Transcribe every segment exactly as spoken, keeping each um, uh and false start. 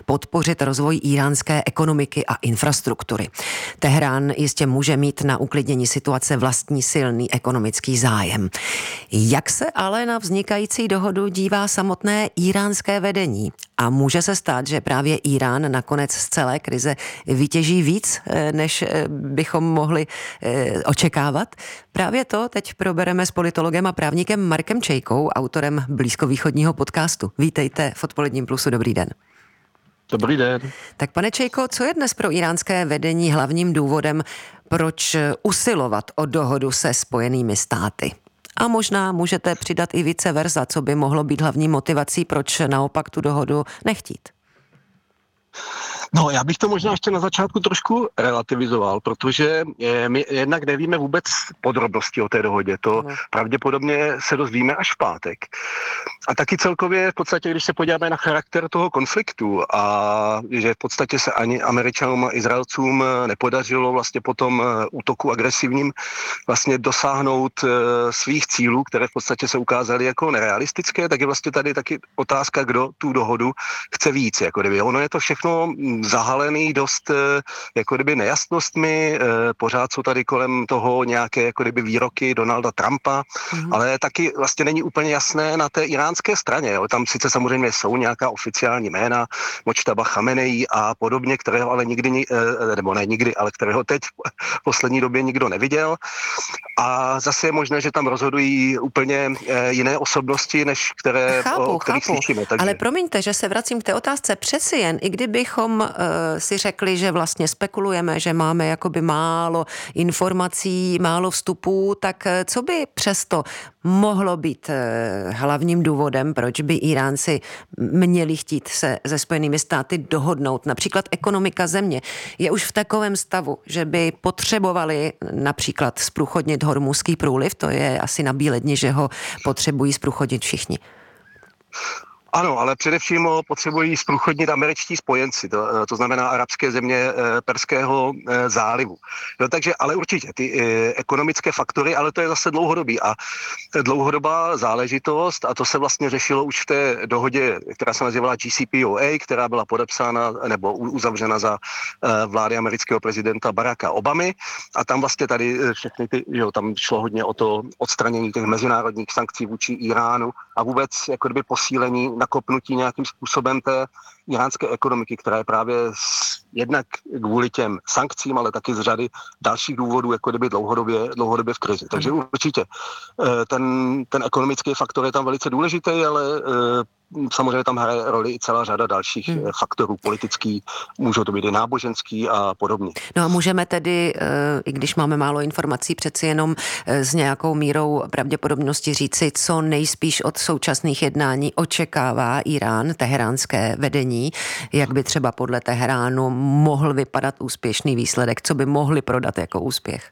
podpořit rozvoj íránské ekonomiky a infrastruktury. Teherán jistě může mít na uklidnění situace vlastní silný ekonomický zájem. Jak se ale na vznikající dohodu dívá samotné íránské vedení? A může se stát, že právě Írán nakonec z celé krize vytěží víc, než bychom mohli očekávat? Právě to teď probereme s politologem a právníkem Markem Čejkou, autorem blízkovýchodního podcastu. Vítejte v Odpoledním plusu, dobrý den. Dobrý den. Tak pane Čejko, co je dnes pro íránské vedení hlavním důvodem, proč usilovat o dohodu se Spojenými státy? A možná můžete přidat i vice versa, co by mohlo být hlavní motivací, proč naopak tu dohodu nechtít. No, já bych to možná ještě na začátku trošku relativizoval, protože my jednak nevíme vůbec podrobnosti o té dohodě. To no. pravděpodobně se dozvíme až v pátek. A taky celkově v podstatě, když se podíváme na charakter toho konfliktu a že v podstatě se ani Američanům a Izraelcům nepodařilo vlastně po tom útoku agresivním vlastně dosáhnout svých cílů, které v podstatě se ukázaly jako nerealistické, tak je vlastně tady taky otázka, kdo tu dohodu chce víc. Jako kdyby. Ono je to všechno zahalený dost jako kdyby nejasnostmi, pořád jsou tady kolem toho nějaké jako kdyby výroky Donalda Trumpa, mm-hmm. ale taky vlastně není úplně jasné na té iránské straně. Jo. Tam sice samozřejmě jsou nějaká oficiální jména, Močtaba Chameneí a podobně, kterého ale nikdy, nebo ne nikdy, ale kterého teď v poslední době nikdo neviděl. A zase je možné, že tam rozhodují úplně jiné osobnosti, než které, chápu, o kterých chápu. slyšíme. Takže... Ale promiňte, že se vracím k té otázce. Přeci jen, i kdybychom uh, si řekli, že vlastně spekulujeme, že máme jakoby málo informací, málo vstupů, tak co by přesto mohlo být uh, hlavním důvodem, proč by Iránci měli chtít se se Spojenými státy dohodnout? Například ekonomika země je už v takovém stavu, že by potřebovali například zprůchodnit Hormuzský průliv, to je asi na bílé dni, že ho potřebují zprůchodnit všichni. Ano, ale především ho potřebují zprůchodnit američtí spojenci, to, to znamená arabské země Perského zálivu. No, takže, ale určitě ty e, ekonomické faktory, ale to je zase dlouhodobý a dlouhodobá záležitost a to se vlastně řešilo už v té dohodě, která se nazývala G C P O A, která byla podepsána nebo uzavřena za e, vlády amerického prezidenta Baracka Obamy a tam vlastně tady všechny ty, jo, tam šlo hodně o to odstranění těch mezinárodních sankcí vůči Iránu a vůbec jako kdyby posílení nakopnutí nějakým způsobem té iránské ekonomiky, která je právě jednak kvůli těm sankcím, ale taky z řady dalších důvodů, jako kdyby dlouhodobě, dlouhodobě v krizi. Takže určitě ten, ten ekonomický faktor je tam velice důležitý, ale samozřejmě tam hraje roli i celá řada dalších hmm. faktorů politický, můžou to být i náboženský a podobně. No a můžeme tedy, i když máme málo informací, přeci jenom s nějakou mírou pravděpodobnosti říci, co nejspíš od současných jednání očekává Irán, teheránské vedení, jak by třeba podle Teheránu mohl vypadat úspěšný výsledek, co by mohli prodat jako úspěch?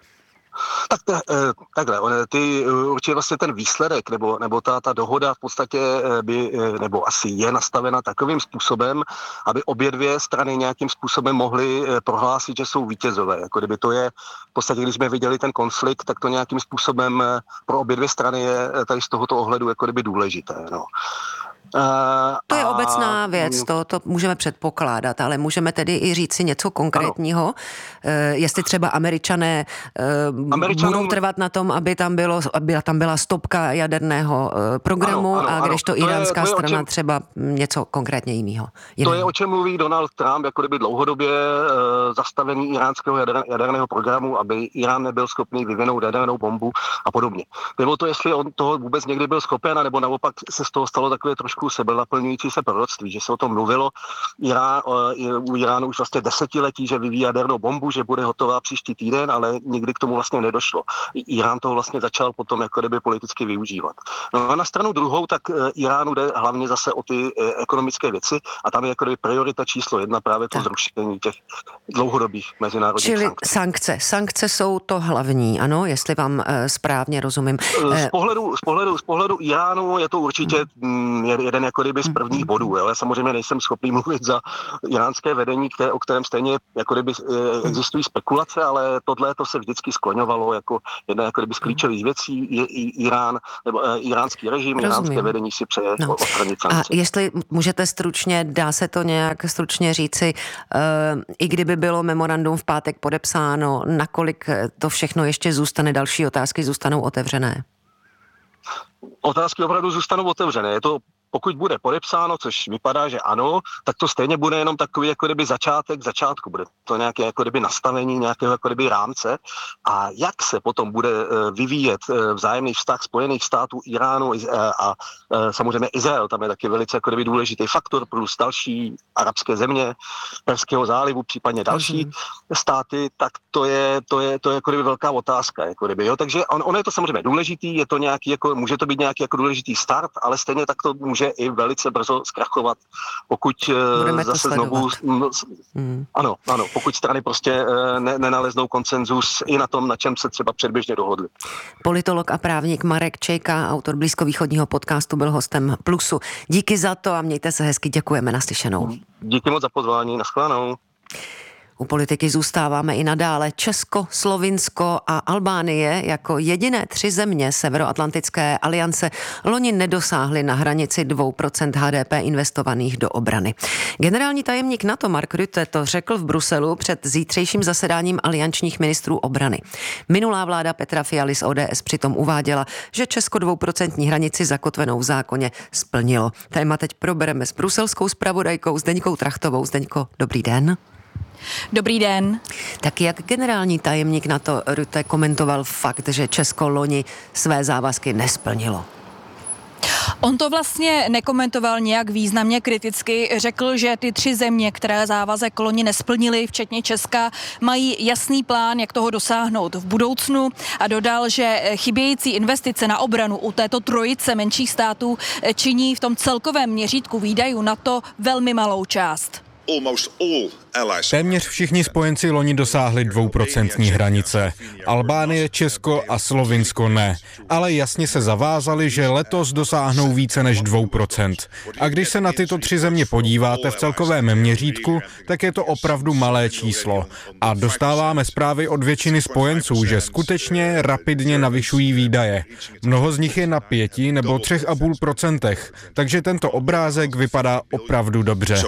Tak te, takhle, ty, určitě vlastně ten výsledek, nebo, nebo ta, ta dohoda v podstatě by, nebo asi je nastavena takovým způsobem, aby obě dvě strany nějakým způsobem mohly prohlásit, že jsou vítězové. Jako kdyby to je, v podstatě, když jsme viděli ten konflikt, tak to nějakým způsobem pro obě dvě strany je tady z tohoto ohledu jako kdyby důležité. No. Uh, to je a... obecná věc, to, to můžeme předpokládat, ale můžeme tedy i říct si něco konkrétního, uh, jestli třeba Američané uh, Američanům... budou trvat na tom, aby tam, bylo, aby tam byla stopka jaderného uh, programu, ano, ano, a kdežto iránská strana čem... třeba něco konkrétně jiného. To je, o čem mluví Donald Trump, jako kdyby dlouhodobě uh, zastavení iránského jader, jaderného programu, aby Irán nebyl schopný vyvinout jadernou bombu a podobně. Nebo to, jestli on toho vůbec někdy byl schopen, nebo naopak se z toho stalo takové trošku sebenaplňující se proroctví, že se o tom mluvilo Irán, u Iránu už vlastně desetiletí, že vyvíjí jadernou bombu, že bude hotová příští týden, ale nikdy k tomu vlastně nedošlo. Irán toho vlastně začal potom jako kdyby politicky využívat. No a na stranu druhou, tak Iránu jde hlavně zase o ty ekonomické věci a tam je jako kdyby priorita číslo jedna právě to zrušení těch dlouhodobých mezinárodních Čili sankcí. sankce. Sankce jsou to hlavní, ano, jestli vám uh, správně rozumím. Z pohledu, z pohledu, z pohledu Iránu je to určitě hmm. jeden jako kdyby z prvních bodů. Jo. Já samozřejmě nejsem schopný mluvit za iránské vedení, které, o kterém stejně jako kdyby existují spekulace, ale tohle to se vždycky skloňovalo jako jedna jako kdyby z klíčových věcí. Je, Irán, nebo e, iránský režim, Rozumím. iránské vedení si přeje no. odstranit sankce. A jestli můžete stručně, dá se to nějak stručně říci, uh, i kdyby bylo memorandum v pátek podepsáno, nakolik to všechno ještě zůstane, další otázky zůstanou otevřené? Otázky opravdu zůstanou otevřené. Je to, pokud bude podepsáno, což vypadá, že ano, tak to stejně bude jenom takový jako kdyby začátek začátku. Bude to nějaké jako kdyby nastavení nějakého jako kdyby rámce. A jak se potom bude vyvíjet vzájemný vztah Spojených států, Iránu a samozřejmě Izrael, tam je taky velice jako kdyby důležitý faktor, plus další arabské země, Perského zálivu, případně další mm. státy, tak to je, to je, to je jako kdyby velká otázka. Jako kdyby, jo? Takže on, ono je to samozřejmě důležitý, je to nějaký, jako, může to být nějaký jako důležitý start, ale stejně tak to může i velice brzo zkrachovat, pokud Budeme zase znovu... Hmm. Ano, ano, pokud strany prostě ne, nenaleznou konsenzus i na tom, na čem se třeba předběžně dohodli. Politolog a právník Marek Čejka, autor blízkovýchodního podcastu, byl hostem Plusu. Díky za to a mějte se hezky, děkujeme, naslyšenou. Díky moc za pozvání, nashledanou. U politiky zůstáváme i nadále. Česko, Slovinsko a Albánie jako jediné tři země Severoatlantické aliance loni nedosáhly na hranici dvě procenta H D P investovaných do obrany. Generální tajemník NATO Mark Rutte to řekl v Bruselu před zítřejším zasedáním aliančních ministrů obrany. Minulá vláda Petra Fialy z O D S přitom uváděla, že Česko dvouprocentní hranici zakotvenou v zákoně splnilo. Téma teď probereme s bruselskou zpravodajkou Zdeňkou Trachtovou. Zdeňko, dobrý den. Dobrý den. Tak jak generální tajemník NATO Rutte komentoval fakt, že Česko loni své závazky nesplnilo? On to vlastně nekomentoval nějak významně kriticky. Řekl, že ty tři země, které závazek loni nesplnily, včetně Česka, mají jasný plán, jak toho dosáhnout v budoucnu a dodal, že chybějící investice na obranu u této trojice menších států činí v tom celkovém měřítku výdajů NATO velmi malou část. Téměř všichni spojenci loni dosáhli dvouprocentní hranice. Albánie, Česko a Slovinsko ne. Ale jasně se zavázali, že letos dosáhnou více než dvou procent. A když se na tyto tři země podíváte v celkovém měřítku, tak je to opravdu malé číslo. A dostáváme zprávy od většiny spojenců, že skutečně rapidně navyšují výdaje. Mnoho z nich je na pěti nebo třech a půl procentech. Takže tento obrázek vypadá opravdu dobře.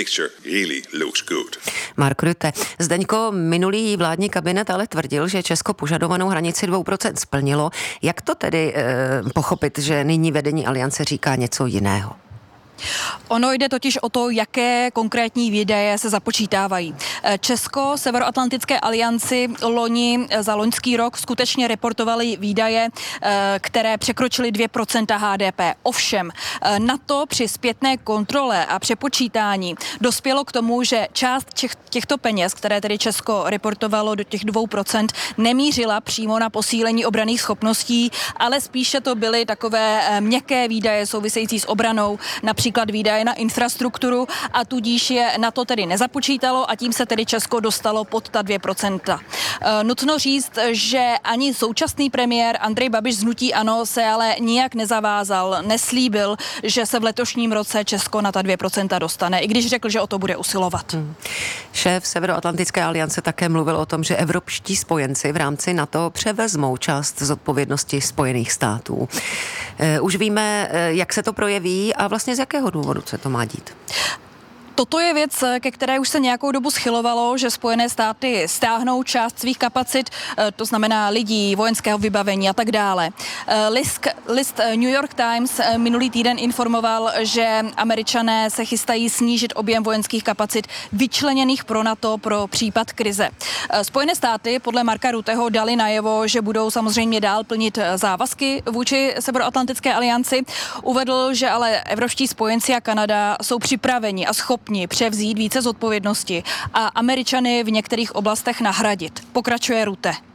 Mark Rutte. Zdeňko, minulý vládní kabinet ale tvrdil, že Česko požadovanou hranici dvou procent splnilo. Jak to tedy e, pochopit, že nyní vedení aliance říká něco jiného? Ono jde totiž o to, jaké konkrétní výdaje se započítávají. Česko Severoatlantické alianci loni za loňský rok skutečně reportovali výdaje, které překročily dvě procenta H D P. Ovšem, NATO při zpětné kontrole a přepočítání dospělo k tomu, že část těch, těchto peněz, které tedy Česko reportovalo do těch dvou procent, nemířila přímo na posílení obranných schopností, ale spíše to byly takové měkké výdaje související s obranou, například Například výdaje na infrastrukturu a tudíž je na to tedy nezapočítalo a tím se tedy Česko dostalo pod ta dvě procenta. E, nutno říct, že ani současný premiér Andrej Babiš z hnutí ANO se ale nijak nezavázal, neslíbil, že se v letošním roce Česko na ta dvě procenta dostane, i když řekl, že o to bude usilovat. Hmm. Šéf Severoatlantické aliance také mluvil o tom, že evropští spojenci v rámci NATO převezmou část zodpovědnosti Spojených států. E, už víme, jak se to projeví a vlastně z jakého důvodu se to má dít? Toto je věc, ke které už se nějakou dobu schylovalo, že Spojené státy stáhnou část svých kapacit, to znamená lidí, vojenského vybavení a tak dále. List, list New York Times minulý týden informoval, že Američané se chystají snížit objem vojenských kapacit vyčleněných pro NATO pro případ krize. Spojené státy podle Marka Rutteho dali najevo, že budou samozřejmě dál plnit závazky vůči Severoatlantické alianci. Uvedl, že ale evropští spojenci a Kanada jsou připraveni a schopni převzít více zodpovědnosti a Američany v některých oblastech nahradit. Pokračuje Rutte.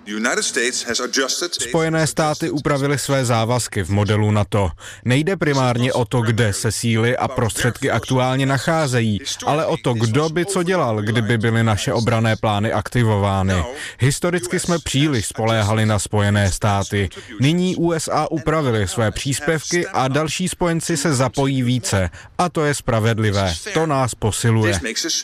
Spojené státy upravily své závazky v modelu NATO. Nejde primárně o to, kde se síly a prostředky aktuálně nacházejí, ale o to, kdo by co dělal, kdyby byly naše obranné plány aktivovány. Historicky jsme příliš spoléhali na Spojené státy. Nyní U S A upravili své příspěvky a další spojenci se zapojí více. A to je spravedlivé. To nás posiluje.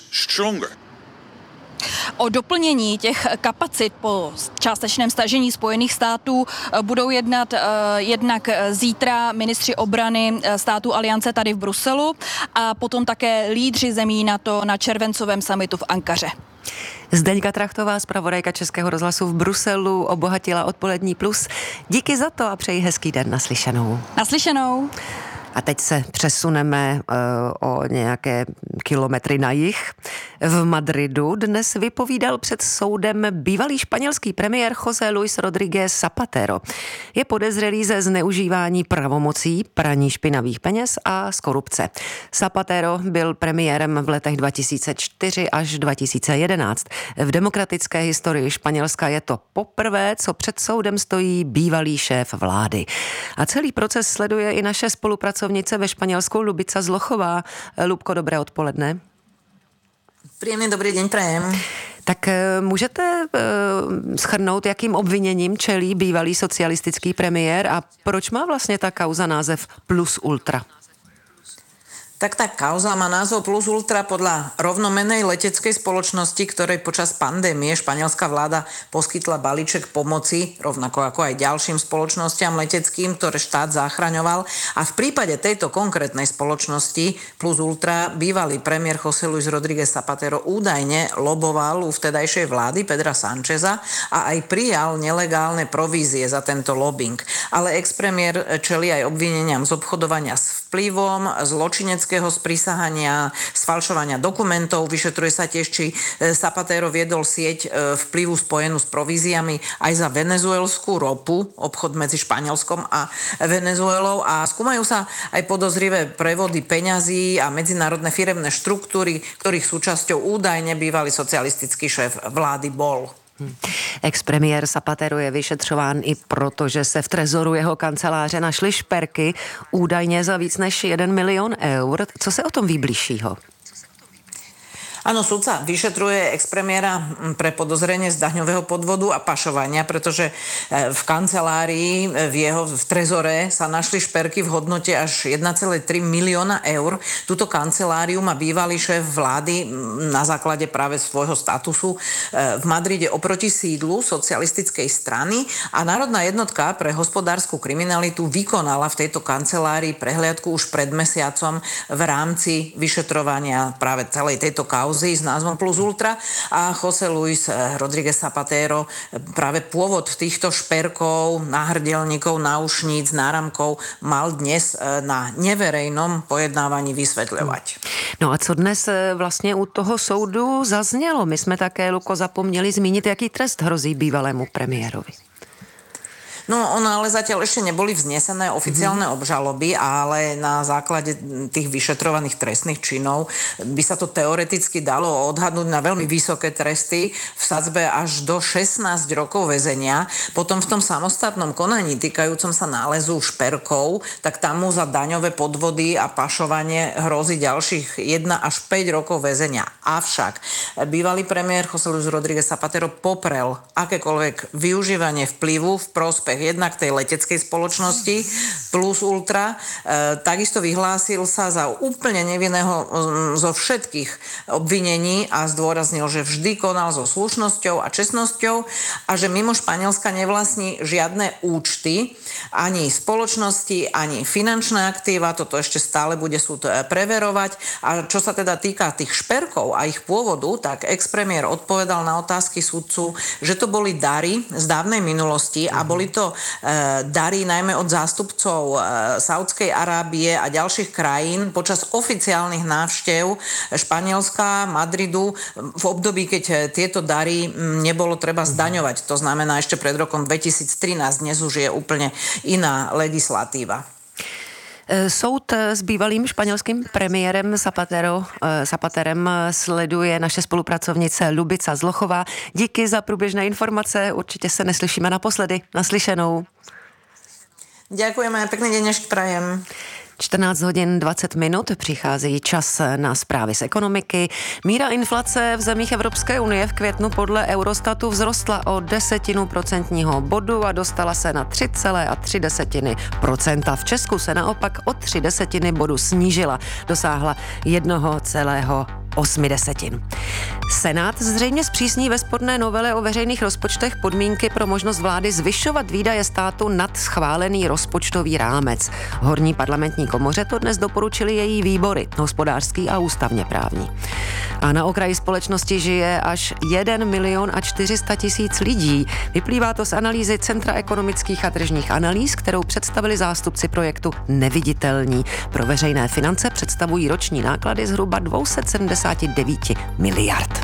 O doplnění těch kapacit po částečném stažení Spojených států budou jednat uh, jednak zítra ministři obrany států aliance tady v Bruselu a potom také lídři zemí NATO na červencovém summitu v Ankaře. Zdeňka Trachtová, zpravodajka Českého rozhlasu v Bruselu, obohatila Odpolední plus. Díky za to a přeji hezký den. Naslyšenou. Naslyšenou. A teď se přesuneme uh, o nějaké kilometry na jih. V Madridu dnes vypovídal před soudem bývalý španělský premiér José Luis Rodríguez Zapatero. Je podezřelý ze zneužívání pravomocí, praní špinavých peněz a z korupce. Zapatero byl premiérem v letech dva tisíce čtyři až dva tisíce jedenáct. V demokratické historii Španělska je to poprvé, co před soudem stojí bývalý šéf vlády. A celý proces sleduje i naše spolupracovnice ve Španělsku Lubica Zlochová. Lubko, dobré odpoledne. Príjemný dobrý deň prajem. Tak můžete uh, shrnout, jakým obviněním čelí bývalý socialistický premiér a proč má vlastně ta kauza název Plus Ultra? Tak tá kauza má názov Plus Ultra podľa rovnomennej leteckej spoločnosti, ktorej počas pandémie španielská vláda poskytla balíček pomoci, rovnako ako aj ďalším spoločnostiam leteckým, ktoré štát zachraňoval. A v prípade tejto konkrétnej spoločnosti Plus Ultra bývalý premiér José Luis Rodríguez Zapatero údajne loboval u vtedajšej vlády Pedra Sancheza a aj prijal nelegálne provízie za tento lobbying. Ale ex-premiér čelí aj obvineniam z obchodovania s vplyvom, zločineckého sprísahania, sfalšovania dokumentov. Vyšetruje sa tiež, či Zapatero viedol sieť vplyvu spojenú s províziami aj za venezuelskú ropu, obchod medzi Španielskom a Venezuelou, a skúmajú sa aj podozrivé prevody peňazí a medzinárodné firemné štruktúry, ktorých súčasťou údajne bývalý socialistický šéf vlády bol. Ex-premiér Zapatero je vyšetřován i proto, že se v trezoru jeho kanceláře našly šperky údajně za víc než jeden milion eur. Co se o tom ví bližšího? Áno, súdca vyšetruje ex-premiéra pre podozrenie z daňového podvodu a pašovania, pretože v kancelárii, v jeho v trezore sa našli šperky v hodnote až jeden celá tri milióna eur. Túto kanceláriu má bývalý šéf vlády na základe práve svojho statusu v Madride oproti sídlu socialistickej strany a Národná jednotka pre hospodársku kriminalitu vykonala v tejto kancelárii prehliadku už pred mesiacom v rámci vyšetrovania práve celej tejto kauzy s názvom Plus Ultra a José Luis Rodríguez Zapatero práve pôvod týchto šperkov, náhrdelníkov, náušníc, náramkov mal dnes na neverejnom pojednávaní vysvetľovať. No a co dnes vlastně u toho soudu zaznělo? My jsme také, Luko, zapomněli zmínit, jaký trest hrozí bývalému premiérovi. No, ono ale zatiaľ ešte neboli vznesené oficiálne mm-hmm. obžaloby, ale na základe tých vyšetrovaných trestných činov by sa to teoreticky dalo odhadnúť na veľmi vysoké tresty v sadzbe až do šestnásť rokov väzenia. Potom v tom samostatnom konaní týkajúcom sa nálezu šperkov, tak tam mu za daňové podvody a pašovanie hrozí ďalších jeden až päť rokov väzenia. Avšak bývalý premiér José Luis Rodríguez Zapatero poprel akékoľvek využívanie vplyvu v prospech jednak tej leteckej spoločnosti Plus Ultra. E, takisto vyhlásil sa za úplne nevinného zo všetkých obvinení a zdôraznil, že vždy konal so slušnosťou a čestnosťou a že mimo Španielska nevlastní žiadne účty, ani spoločnosti, ani finančné aktíva. Toto ešte stále bude súd preverovať. A čo sa teda týka tých šperkov a ich pôvodu, tak ex-premiér odpovedal na otázky sudcu, že to boli dary z dávnej minulosti a boli to dary najmä od zástupcov Saudskej Arábie a ďalších krajín počas oficiálnych návštev Španielska, Madridu v období, keď tieto dary nebolo treba zdaňovať. To znamená ešte pred rokom dvetisíctrinásť, dnes už je úplne iná legislatíva. Soud s bývalým španělským premiérem Zapatero, Zapaterem sleduje naše spolupracovnice Lubica Zlochová. Díky za průběžné informace, určitě se neslyšíme naposledy. Naslyšenou. Ďakujeme, pekný deň ešte prajem. čtrnáct hodin dvacet minut, přichází čas na zprávy z ekonomiky. Míra inflace v zemích Evropské unie v květnu podle Eurostatu vzrostla o desetinu procentního bodu a dostala se na tři celé tři procenta. V Česku se naopak o tři desetiny bodu snížila, dosáhla jednoho celého osmi desetin. Senát zřejmě zpřísní ve sporné novele o veřejných rozpočtech podmínky pro možnost vlády zvyšovat výdaje státu nad schválený rozpočtový rámec. Horní parlamentní komoře to dnes doporučili její výbory, hospodářský a ústavně právní. A na okraji společnosti žije až jeden milion a čtyři sta tisíc lidí. Vyplývá to z analýzy Centra ekonomických a tržních analýz, kterou představili zástupci projektu Neviditelní. Pro veřejné finance představují roční náklady zhruba dvě stě sedmdesát devět miliard.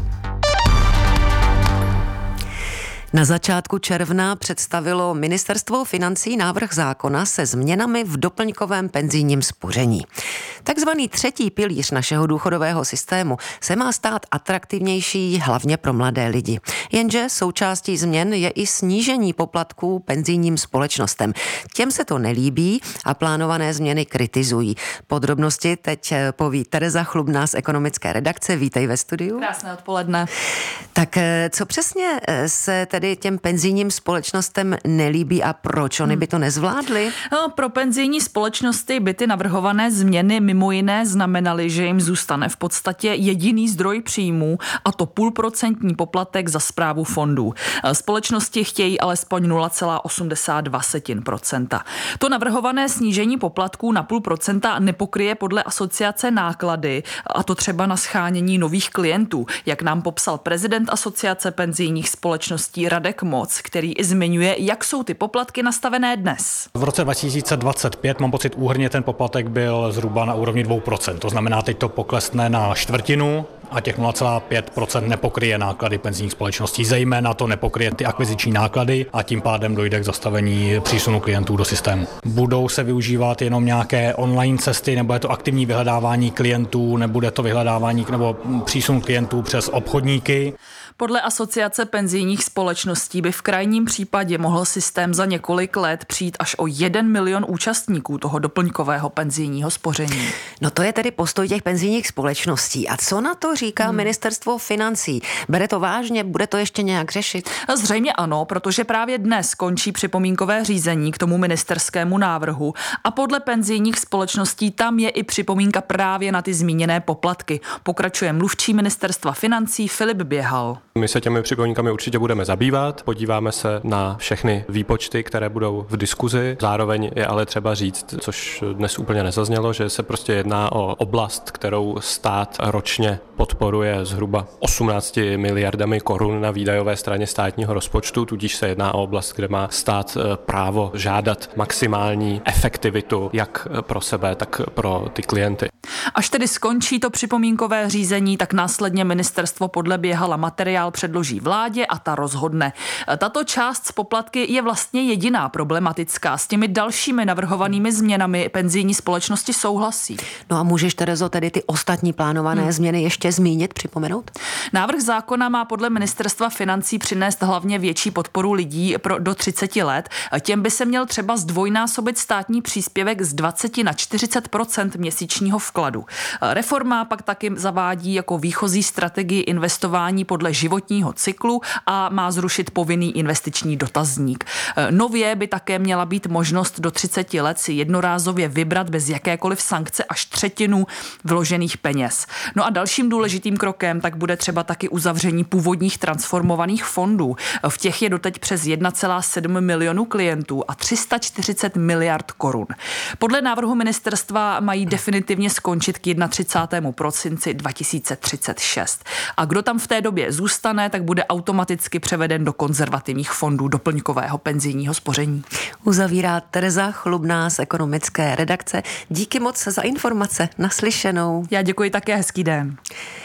Na začátku června představilo Ministerstvo financí návrh zákona se změnami v doplňkovém penzijním spoření. Takzvaný třetí pilíř našeho důchodového systému se má stát atraktivnější hlavně pro mladé lidi. Jenže součástí změn je i snížení poplatků penzijním společnostem. Těm se to nelíbí a plánované změny kritizují. Podrobnosti teď poví Tereza Chlubná z ekonomické redakce. Vítej ve studiu. Krásné odpoledne. Tak co přesně se tedy těm penzijním společnostem nelíbí a proč? Oni by to nezvládli? No, pro penzijní společnosti by ty navrhované změny mimo jiné znamenaly, že jim zůstane v podstatě jediný zdroj příjmů, a to půlprocentní poplatek za správu fondů. Společnosti chtějí alespoň nula celá osmdesát dva procenta. To navrhované snížení poplatků na půl procenta nepokryje podle asociace náklady, a to třeba na shánění nových klientů, jak nám popsal prezident asociace penzijních společností Radek Moc, který i zmiňuje, jak jsou ty poplatky nastavené dnes. V roce dva tisíce dvacet pět, mám pocit, úhrně ten poplatek byl zhruba na úrovni dvě procenta. To znamená, teď to poklesne na čtvrtinu a těch nula celá pět procenta nepokryje náklady penzijních společností. Zejména to nepokryje ty akviziční náklady a tím pádem dojde k zastavení přísunu klientů do systému. Budou se využívat jenom nějaké online cesty, nebo je to aktivní vyhledávání klientů, nebude to vyhledávání nebo přísun klientů přes obchodníky. Podle asociace penzijních společností by v krajním případě mohl systém za několik let přijít až o jeden milion účastníků toho doplňkového penzijního spoření. No to je tedy postoj těch penzijních společností. A co na to říká hmm. Ministerstvo financí? Bere to vážně? Bude to ještě nějak řešit? Zřejmě ano, protože právě dnes končí připomínkové řízení k tomu ministerskému návrhu a podle penzijních společností tam je i připomínka právě na ty zmíněné poplatky. Pokračuje mluvčí ministerstva financí Filip Běhal. My se těmi připomínkami určitě budeme zabývat, podíváme se na všechny výpočty, které budou v diskuzi. Zároveň je ale třeba říct, což dnes úplně nezaznělo, že se prostě jedná o oblast, kterou stát ročně podporuje zhruba osmnácti miliardami korun na výdajové straně státního rozpočtu, tudíž se jedná o oblast, kde má stát právo žádat maximální efektivitu jak pro sebe, tak pro ty klienty. Až tedy skončí to připomínkové řízení, tak následně ministerstvo podle Běhala materiál předloží vládě a ta rozhodne. Tato část z poplatky je vlastně jediná problematická. S těmi dalšími navrhovanými změnami penzijní společnosti souhlasí. No a můžeš, Terezo, tedy ty ostatní plánované hmm. změny ještě zmínit, připomenout? Návrh zákona má podle ministerstva financí přinést hlavně větší podporu lidí pro do třiceti let. Těm by se měl třeba zdvojnásobit státní příspěvek z dvacet na čtyřicet procent měsíčního vkladu. Reforma pak taky zavádí jako výchozí strategii investování podle životního cyklu a má zrušit povinný investiční dotazník. Nově by také měla být možnost do třiceti let si jednorázově vybrat bez jakékoliv sankce až třetinu vložených peněz. No a dalším důležitým krokem tak bude třeba taky uzavření původních transformovaných fondů. V těch je doteď přes jedna celá sedm milionu klientů a tři sta čtyřicet miliard korun. Podle návrhu ministerstva mají definitivně skončit k třicátému prvnímu prosinci dva tisíce třicet šest. A kdo tam v té době zůstane, tak bude automaticky převeden do konzervativních fondů doplňkového penzijního spoření. Uzavírá Tereza Chlubná z ekonomické redakce. Díky moc za informace. Naslyšenou. Já děkuji také, hezký den.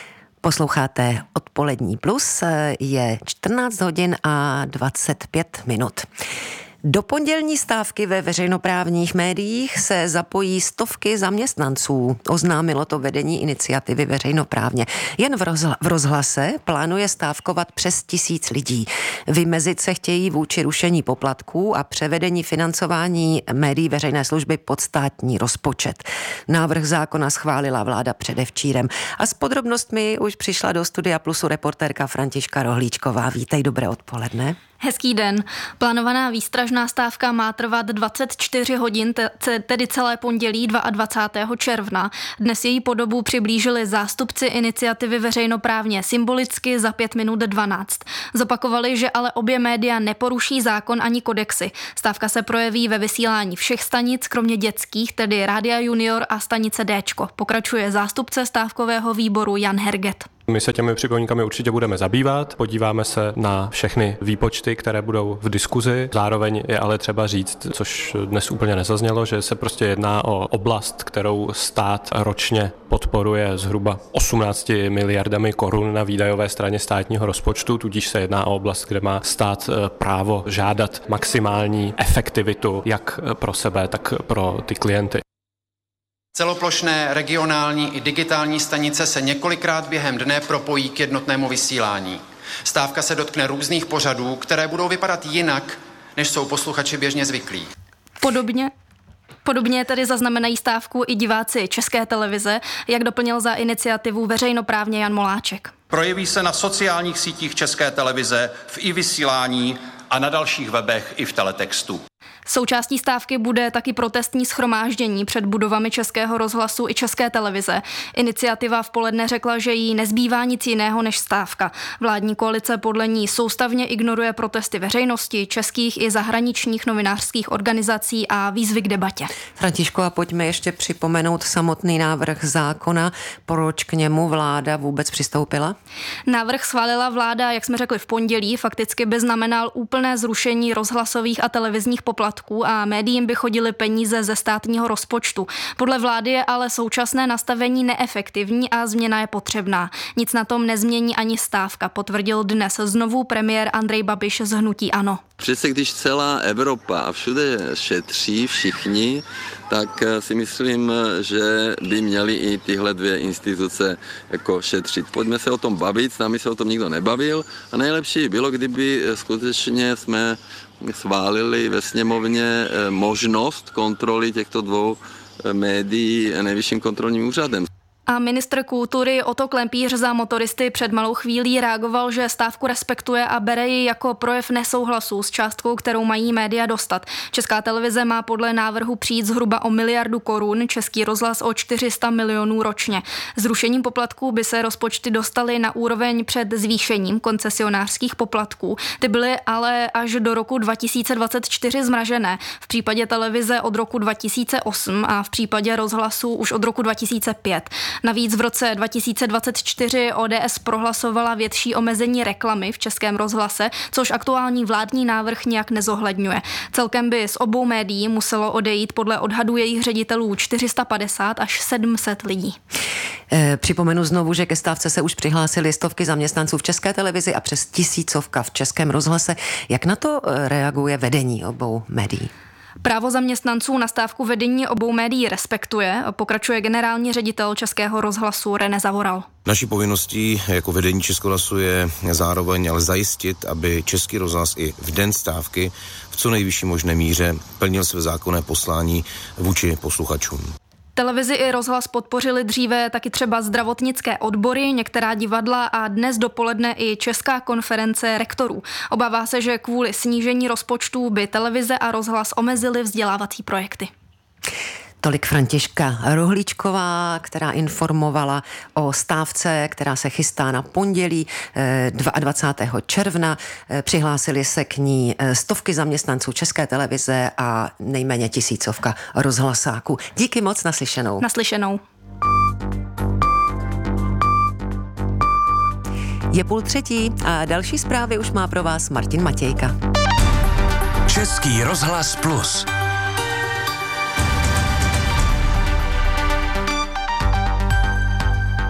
Posloucháte Odpolední plus, je čtrnáct hodin a dvacet pět minut. Do pondělní stávky ve veřejnoprávních médiích se zapojí stovky zaměstnanců. Oznámilo to vedení iniciativy Veřejnoprávně. Jen v, rozhla- v rozhlase plánuje stávkovat přes tisíc lidí. Vymezit se chtějí vůči rušení poplatků a převedení financování médií veřejné služby pod státní rozpočet. Návrh zákona schválila vláda předevčírem. A s podrobnostmi už přišla do Studia Plusu reportérka Františka Rohlíčková. Vítej, dobré odpoledne. Hezký den. Plánovaná výstražná stávka má trvat dvacet čtyři hodin, tedy celé pondělí dvacátého druhého června. Dnes její podobu přiblížili zástupci iniciativy Veřejnoprávně symbolicky za pět minut dvanáct. Zopakovali, že ale obě média neporuší zákon ani kodexy. Stávka se projeví ve vysílání všech stanic, kromě dětských, tedy Rádia Junior a stanice Déčko. Pokračuje zástupce stávkového výboru Jan Herget. My se těmi připomínkami určitě budeme zabývat, podíváme se na všechny výpočty, které budou v diskuzi. Zároveň je ale třeba říct, což dnes úplně nezaznělo, že se prostě jedná o oblast, kterou stát ročně podporuje zhruba osmnácti miliardami korun na výdajové straně státního rozpočtu, tudíž se jedná o oblast, kde má stát právo žádat maximální efektivitu jak pro sebe, tak pro ty klienty. Celoplošné regionální i digitální stanice se několikrát během dne propojí k jednotnému vysílání. Stávka se dotkne různých pořadů, které budou vypadat jinak, než jsou posluchači běžně zvyklí. Podobně Podobně tedy zaznamenají stávku i diváci České televize, jak doplnil za iniciativu Veřejnoprávně Jan Moláček. Projeví se na sociálních sítích České televize, v i-vysílání a na dalších webech i v teletextu. Součástí stávky bude taky protestní shromáždění před budovami Českého rozhlasu i České televize. Iniciativa v poledne řekla, že jí nezbývá nic jiného než stávka. Vládní koalice podle ní soustavně ignoruje protesty veřejnosti, českých i zahraničních novinářských organizací a výzvy k debatě. Františko, a pojďme ještě připomenout samotný návrh zákona. Proč k němu vláda vůbec přistoupila? Návrh schválila vláda, jak jsme řekli, v pondělí. Fakticky by znamenal úplné zrušení rozhlasových a televizních poplatků a médiím by chodily peníze ze státního rozpočtu. Podle vlády je ale současné nastavení neefektivní a změna je potřebná. Nic na tom nezmění ani stávka, potvrdil dnes znovu premiér Andrej Babiš z hnutí ANO. Přece když celá Evropa a všude šetří všichni, tak si myslím, že by měly i tyhle dvě instituce jako šetřit. Pojďme se o tom bavit, s námi se o tom nikdo nebavil a nejlepší bylo, kdyby skutečně jsme schválili ve sněmovně možnost kontroly těchto dvou médií Nejvyšším kontrolním úřadem. A ministr kultury Otto Klempíř za Motoristy před malou chvílí reagoval, že stávku respektuje a bere ji jako projev nesouhlasu s částkou, kterou mají média dostat. Česká televize má podle návrhu přijít zhruba o miliardu korun, Český rozhlas o čtyři sta milionů ročně. Zrušením poplatků by se rozpočty dostaly na úroveň před zvýšením koncesionářských poplatků. Ty byly ale až do roku dva tisíce dvacet čtyři zmražené. V případě televize od roku dva tisíce osm a v případě rozhlasu už od roku dva tisíce pět. Navíc v roce dva tisíce dvacet čtyři O D S prohlasovala větší omezení reklamy v Českém rozhlase, což aktuální vládní návrh nějak nezohledňuje. Celkem by z obou médií muselo odejít podle odhadu jejich ředitelů čtyři sta padesát až sedm set lidí. E, připomenu znovu, že ke stávce se už přihlásili stovky zaměstnanců v České televizi a přes tisícovka v Českém rozhlase. Jak na to reaguje vedení obou médií? Právo zaměstnanců na stávku vedení obou médií respektuje, pokračuje generální ředitel Českého rozhlasu René Zavoral. Naší povinností jako vedení Českého rozhlasu je zároveň ale zajistit, aby Český rozhlas i v den stávky v co nejvyšší možné míře plnil své zákonné poslání vůči posluchačům. Televizi i rozhlas podpořili dříve taky třeba zdravotnické odbory, některá divadla a dnes dopoledne i Česká konference rektorů. Obává se, že kvůli snížení rozpočtů by televize a rozhlas omezily vzdělávací projekty. Tolik Františka Rohlíčková, která informovala o stávce, která se chystá na pondělí dvacátého druhého června. Přihlásili se k ní stovky zaměstnanců České televize a nejméně tisícovka rozhlasáků. Díky moc, naslyšenou. Naslyšenou. Je půl třetí a další zprávy už má pro vás Martin Matějka. Český rozhlas Plus.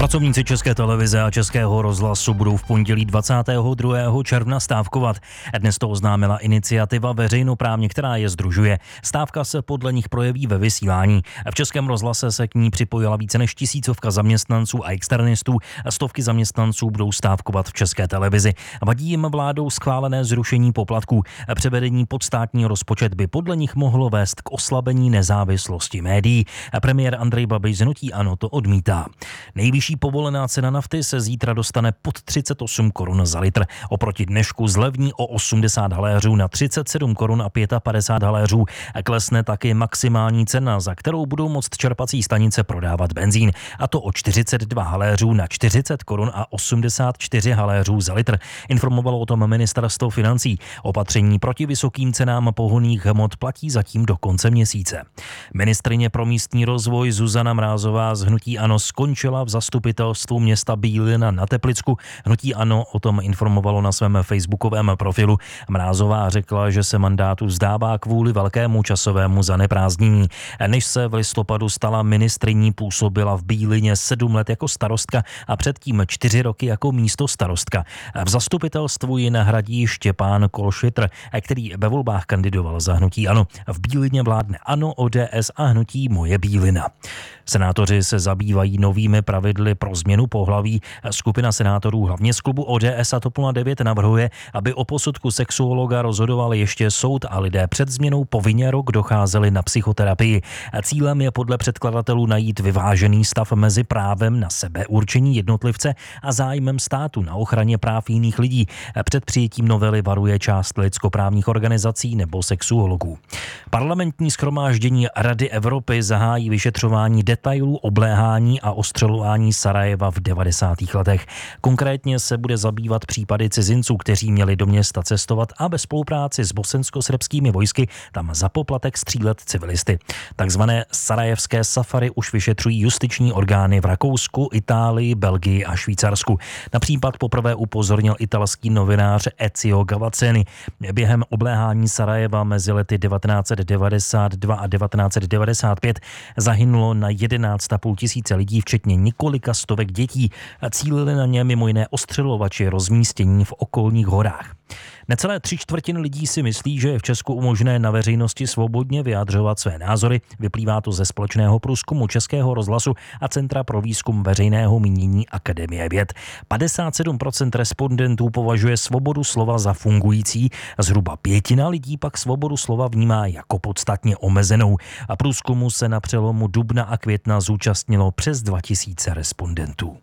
Pracovníci České televize a Českého rozhlasu budou v pondělí dvacátého druhého června stávkovat. Dnes to oznámila iniciativa veřejnoprávně, která je sdružuje. Stávka se podle nich projeví ve vysílání. V Českém rozhlase se k ní připojila více než tisícovka zaměstnanců a externistů. Stovky zaměstnanců budou stávkovat v České televizi. Vadí jim vládou schválené zrušení poplatků. Převedení pod státní rozpočet by podle nich mohlo vést k oslabení nezávislosti médií. Premiér Andrej Babiš z hnutí ANO to odmítá. Nejvyšší povolená cena nafty se zítra dostane pod třicet osm korun za litr. Oproti dnešku zlevní o osmdesát haléřů na třicet sedm korun a padesát pět haléřů. Klesne taky maximální cena, za kterou budou moct čerpací stanice prodávat benzín. A to o čtyřicet dva haléřů na čtyřicet korun a osmdesát čtyři haléřů za litr. Informovalo o tom ministerstvo financí. Opatření proti vysokým cenám pohonných hmot platí zatím do konce měsíce. Ministryně pro místní rozvoj Zuzana Mrázová z hnutí ANO skončila v zastupitelstvu města Bílina na Teplicku. Hnutí ANO o tom informovalo na svém facebookovém profilu. Mrázová řekla, že se mandátu vzdává kvůli velkému časovému zaneprázdnění. Než se v listopadu stala ministryní, působila v Bílině sedm let jako starostka a předtím čtyři roky jako místo starostka. V zastupitelstvu ji nahradí Štěpán Kolšitr, který ve volbách kandidoval za hnutí ANO. V Bílině vládne ANO, O D S a hnutí Moje Bílina. Senátoři se zabývají novými pravidly pro změnu pohlaví. Skupina senátorů hlavně z klubu O D S a TOP nula devět navrhuje, aby o posudku sexuologa rozhodoval ještě soud a lidé před změnou povinně rok docházeli na psychoterapii. Cílem je podle předkladatelů najít vyvážený stav mezi právem na sebeurčení jednotlivce a zájmem státu na ochraně práv jiných lidí. Před přijetím novely varuje část lidskoprávních organizací nebo sexuologů. Parlamentní shromáždění Rady Evropy zahájí vyšetřování detailů obléhání a ostřelování Sarajeva v devadesátých letech. Konkrétně se bude zabývat případy cizinců, kteří měli do města cestovat a ve spolupráci s bosensko-srbskými vojsky tam za poplatek střílet civilisty. Takzvané sarajevské safari už vyšetřují justiční orgány v Rakousku, Itálii, Belgii a Švýcarsku. Na případ poprvé upozornil italský novinář Ezio Gavazzeni. Během obléhání Sarajeva mezi lety devatenáct set devadesát dva a devatenáct set devadesát pět zahynulo na jedenáct a půl tisíce lidí, včetně několika stovek dětí. Cílili na ně mimo jiné ostřelovači rozmístění v okolních horách. Necelé tři čtvrtiny lidí si myslí, že je v Česku možné na veřejnosti svobodně vyjadřovat své názory. Vyplývá to ze společného průzkumu Českého rozhlasu a Centra pro výzkum veřejného mínění Akademie věd. padesát sedm procent respondentů považuje svobodu slova za fungující, zhruba pětina lidí pak svobodu slova vnímá jako podstatně omezenou. A průzkumu se na přelomu dubna a května zúčastnilo přes dva tisíce respondentů.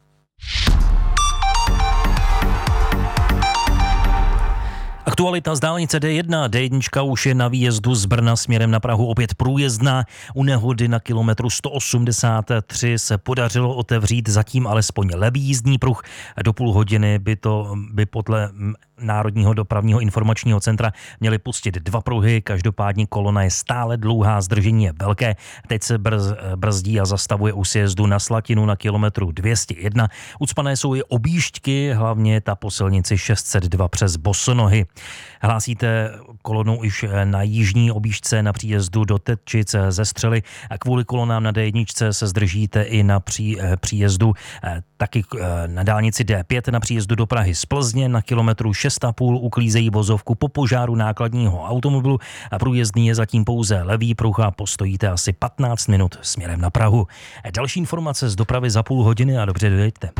Aktualita z dálnice D jedna. D jedna už je na výjezdu z Brna směrem na Prahu opět průjezdná. U nehody na kilometru sto osmdesát tři se podařilo otevřít zatím alespoň levý jízdní pruh. Do půl hodiny by to by podle Národního dopravního informačního centra měli pustit dva pruhy. Každopádně kolona je stále dlouhá, zdržení je velké. Teď se brz, brzdí a zastavuje u sjezdu na Slatinu na kilometru dvě stě jedna. Ucpané jsou i objížďky, hlavně ta po silnici šest set dva přes Bosonohy. Hlásíte kolonu již na jižní objížďce na příjezdu do Tetčic ze Střely. Kvůli kolonám na D jedna se zdržíte i na pří, příjezdu taky na dálnici D pět na příjezdu do Prahy z Plzně na kilometru šest a půl uklízejí vozovku po požáru nákladního automobilu a průjezdný je zatím pouze levý pruh a postojíte asi patnáct minut směrem na Prahu. Další informace z dopravy za půl hodiny a dobře dojeďte.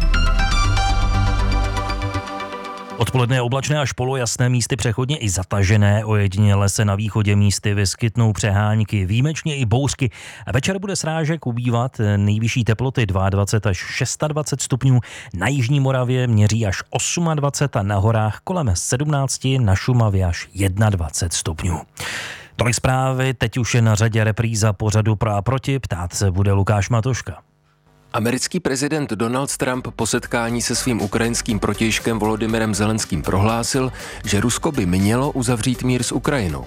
Odpoledne je oblačné až polojasné, místy přechodně i zatažené, ojediněle se na východě místy vyskytnou přehánky, výjimečně i bouřky. Večer bude srážek ubývat, nejvyšší teploty dvacet dva až dvacet šest stupňů, na jižní Moravě měří až dvacet osm a na horách kolem sedmnáct, na Šumavě až dvacet jedna stupňů. Tolik zprávy, teď už je na řadě repríza pořadu Pro a proti, ptát se bude Lukáš Matoška. Americký prezident Donald Trump po setkání se svým ukrajinským protějškem Volodymyrem Zelenským prohlásil, že Rusko by mělo uzavřít mír s Ukrajinou.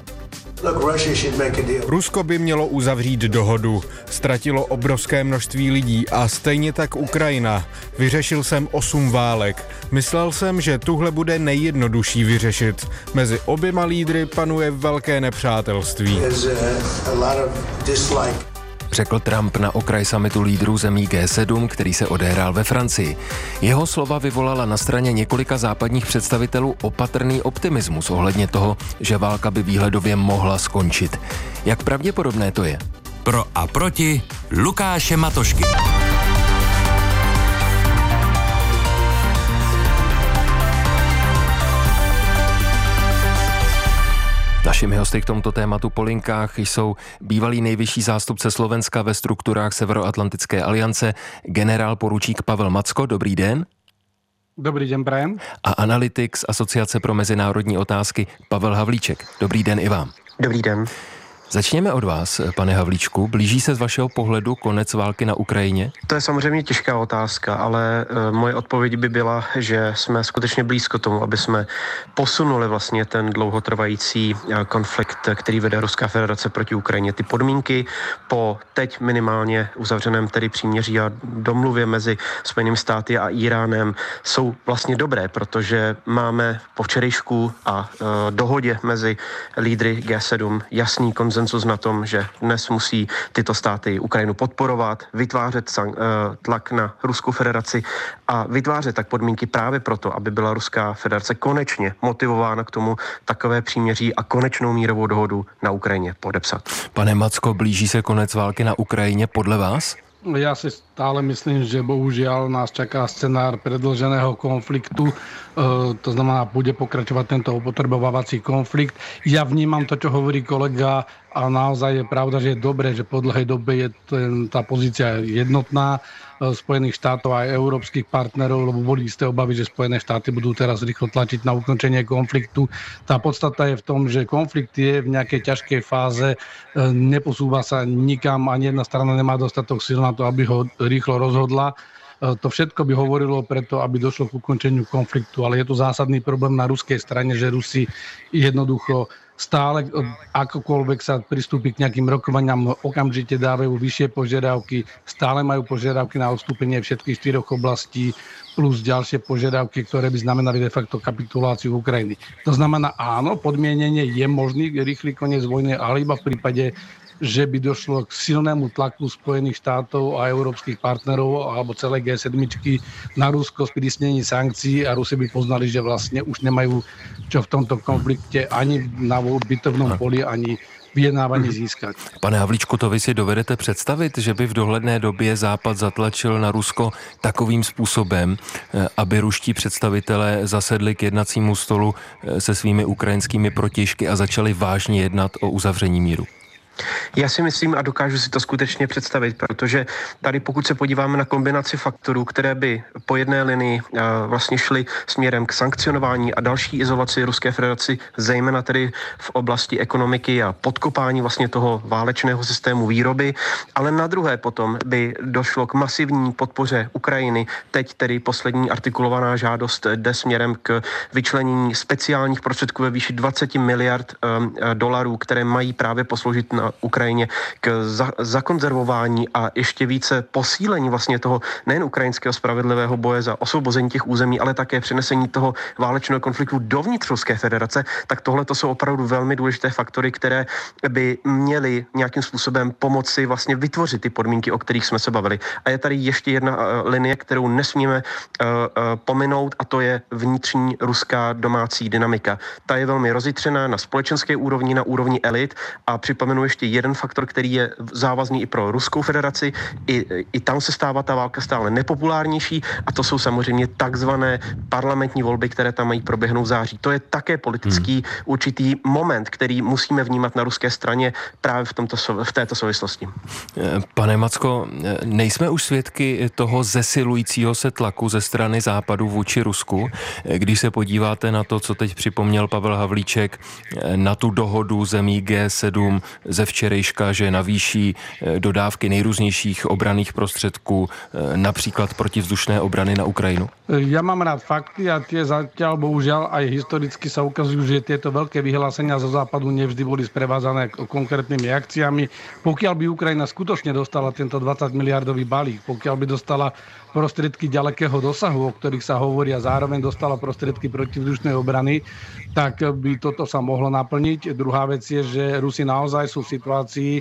Rusko by mělo uzavřít dohodu. Ztratilo obrovské množství lidí a stejně tak Ukrajina. Vyřešil jsem osm válek. Myslel jsem, že tuhle bude nejjednodušší vyřešit. Mezi oběma lídry panuje velké nepřátelství. řekl Trump na okraj summitu lídrů zemí G sedm, který se odehrál ve Francii. Jeho slova vyvolala na straně několika západních představitelů opatrný optimismus ohledně toho, že válka by výhledově mohla skončit. Jak pravděpodobné to je? Pro a proti Lukáše Matošky. Našimi hosty k tomuto tématu po linkách jsou bývalý nejvyšší zástupce Slovenska ve strukturách Severoatlantické aliance, generál poručík Pavel Macko. Dobrý den. Dobrý den, prajem. A analytik z Asociace pro mezinárodní otázky Pavel Havlíček. Dobrý den i vám. Dobrý den. Začněme od vás, pane Havlíčku. Blíží se z vašeho pohledu konec války na Ukrajině? To je samozřejmě těžká otázka, ale e, moje odpověď by byla, že jsme skutečně blízko tomu, aby jsme posunuli vlastně ten dlouhotrvající e, konflikt, který vede Ruská federace proti Ukrajině. Ty podmínky po teď minimálně uzavřeném tedy příměří a domluvě mezi Spojenými státy a Iránem jsou vlastně dobré, protože máme po včerejšku a e, dohodě mezi lídry G sedm jasný konsenzus na tom, že dnes musí tyto státy Ukrajinu podporovat, vytvářet san, tlak na Ruskou federaci a vytvářet tak podmínky právě proto, aby byla Ruská federace konečně motivována k tomu takové příměří a konečnou mírovou dohodu na Ukrajině podepsat. Pane Macko, blíží se konec války na Ukrajině podle vás? Ja si stále myslím, že bohužiaľ nás čaká scenár predĺženého konfliktu, e, to znamená, bude pokračovať tento opotrebovávací konflikt. Ja vnímam to, čo hovorí kolega, a naozaj je pravda, že je dobré, že po dlhej dobe je ten, tá pozícia jednotná e, Spojených štátov a aj európskych partnerov, lebo boli isté obavy, že Spojené štáty budú teraz rýchlo tlačiť na ukončenie konfliktu. Tá podstata je v tom, že konflikt je v nejakej ťažkej fáze, e, neposúva sa nikam, ani jedna strana nemá dostatok sil na to, aby ho rýchlo rozhodla. To všetko by hovorilo preto, aby došlo k ukončeniu konfliktu, ale je tu zásadný problém na ruskej strane, že Rusi jednoducho stále, akokoľvek sa pristúpi k nejakým rokovaniam, okamžite dávajú vyššie požiadavky, stále majú požiadavky na odstúpenie všetkých štyroch oblastí, plus ďalšie požiadavky, ktoré by znamenali de facto kapituláciu Ukrajiny. To znamená, áno, podmienenie je možný rýchly koniec vojny, ale iba v prípade, že by došlo k silnému tlaku Spojených štátov a európskych partnerov alebo celé G sedm na Rusko, sprísnení sankcií a Rusi by poznali, že vlastne už nemajú čo v tomto konflikte ani na bitovnom poli, ani vyjednávání získat. Pane Havlíčku, to vy si dovedete představit, že by v dohledné době Západ zatlačil na Rusko takovým způsobem, aby ruští představitelé zasedli k jednacímu stolu se svými ukrajinskými protějšky a začali vážně jednat o uzavření míru? Já si myslím a dokážu si to skutečně představit, protože tady pokud se podíváme na kombinaci faktorů, které by po jedné linii vlastně šly směrem k sankcionování a další izolaci Ruské federaci, zejména tedy v oblasti ekonomiky a podkopání vlastně toho válečného systému výroby, ale na druhé potom by došlo k masivní podpoře Ukrajiny. Teď tedy poslední artikulovaná žádost jde směrem k vyčlenění speciálních prostředků ve výši dvacet miliard um, dolarů, které mají právě posloužit na Ukrajině k za, zakonzervování a ještě více posílení vlastně toho nejen ukrajinského spravedlivého boje za osvobození těch území, ale také přenesení toho válečného konfliktu dovnitř Ruské federace, tak tohle to jsou opravdu velmi důležité faktory, které by měly nějakým způsobem pomoci vlastně vytvořit ty podmínky, o kterých jsme se bavili. A je tady ještě jedna uh, linie, kterou nesmíme uh, uh, pominout, a to je vnitřní ruská domácí dynamika. Ta je velmi rozjitřená na společenské úrovni, na úrovni elit a připomenu ještě jeden faktor, který je závazný i pro Ruskou federaci. I, i tam se stává ta válka stále nepopulárnější a to jsou samozřejmě takzvané parlamentní volby, které tam mají proběhnout v září. To je také politický hmm. určitý moment, který musíme vnímat na ruské straně právě v, tomto, v této souvislosti. Pane Macko, nejsme už svědky toho zesilujícího se tlaku ze strany Západu vůči Rusku? Když se podíváte na to, co teď připomněl Pavel Havlíček, na tu dohodu zemí G sedm ze včerejška, že navýší dodávky nejrůznějších obranných prostředků, například protivzdušné obrany na Ukrajinu? Ja mám rád fakty a tie zatiaľ bohužiaľ aj historicky sa ukazujú, že tieto veľké vyhlásenia zo západu nevždy boli sprevázané konkrétnymi akciami. Pokiaľ by Ukrajina skutočne dostala tento dvadsať miliardový balík, pokiaľ by dostala prostriedky ďalekého dosahu, o ktorých sa hovorí, a zároveň dostala prostriedky protivzdušnej obrany, tak by toto sa mohlo naplniť. Druhá vec je, že Rusi naozaj sú v situácii,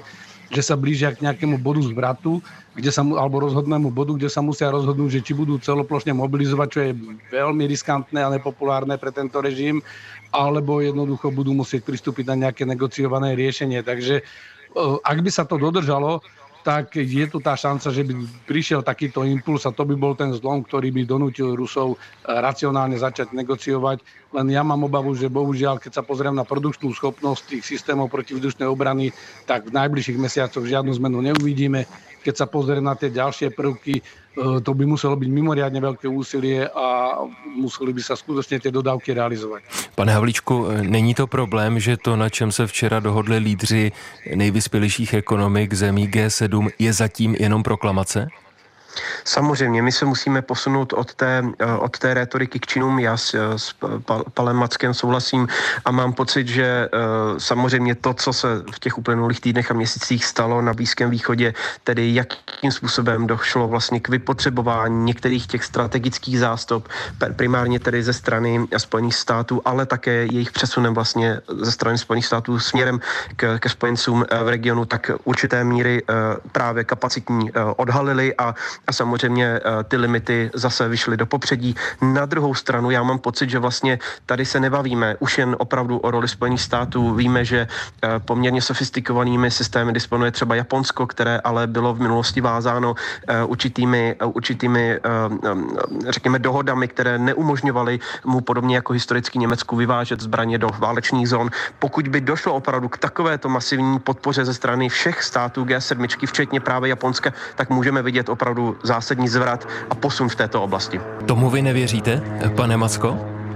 že sa blížia k nejakému bodu zvratu, kde sa, alebo rozhodnému bodu, kde sa musia rozhodnúť, že či budú celoplošne mobilizovať, čo je veľmi riskantné a nepopulárne pre tento režim, alebo jednoducho budú musieť pristúpiť na nejaké negociované riešenie. Takže ak by sa to dodržalo, tak je tu tá šanca, že by prišiel takýto impuls a to by bol ten zlom, ktorý by donútil Rusov racionálne začať negociovať. Len ja mám obavu, že bohužiaľ, keď sa pozriem na produkčnú schopnosť tých systémov protivzdušnej obrany, tak v najbližších mesiacoch žiadnu zmenu neuvidíme. Keď sa pozriem na tie ďalšie prvky, to by muselo byť mimoriadne veľké úsilie a museli by sa skutočne tie dodávky realizovať. Pane Havlíčku, není to problém, že to, na čem se včera dohodli lídři nejvyspělejších ekonomik zemí G sedm, je zatím jenom proklamace? Samozřejmě, my se musíme posunout od té, od té rétoriky k činům. Já s, s Pavlem Mackem souhlasím a mám pocit, že samozřejmě to, co se v těch uplynulých týdnech a měsících stalo na Blízkém východě, tedy jakým způsobem došlo vlastně k vypotřebování některých těch strategických zástup, primárně tedy ze strany Spojených států, ale také jejich přesunem vlastně ze strany Spojených států směrem k, ke spojencům v regionu, tak určité míry právě kapacitní odhalily a a samozřejmě ty limity zase vyšly do popředí. Na druhou stranu já mám pocit, že vlastně tady se nebavíme už jen opravdu o roli Spojených států. Víme, že poměrně sofistikovanými systémy disponuje třeba Japonsko, které ale bylo v minulosti vázáno určitými, určitými řekněme, dohodami, které neumožňovaly mu podobně jako historicky Německu vyvážet zbraně do válečných zón. Pokud by došlo opravdu k takovéto masivní podpoře ze strany všech států G sedm, včetně právě Japonska, tak můžeme vidět opravdu zásadní zvrat a posun v této oblasti. Tomu vy nevěříte, pane Macko?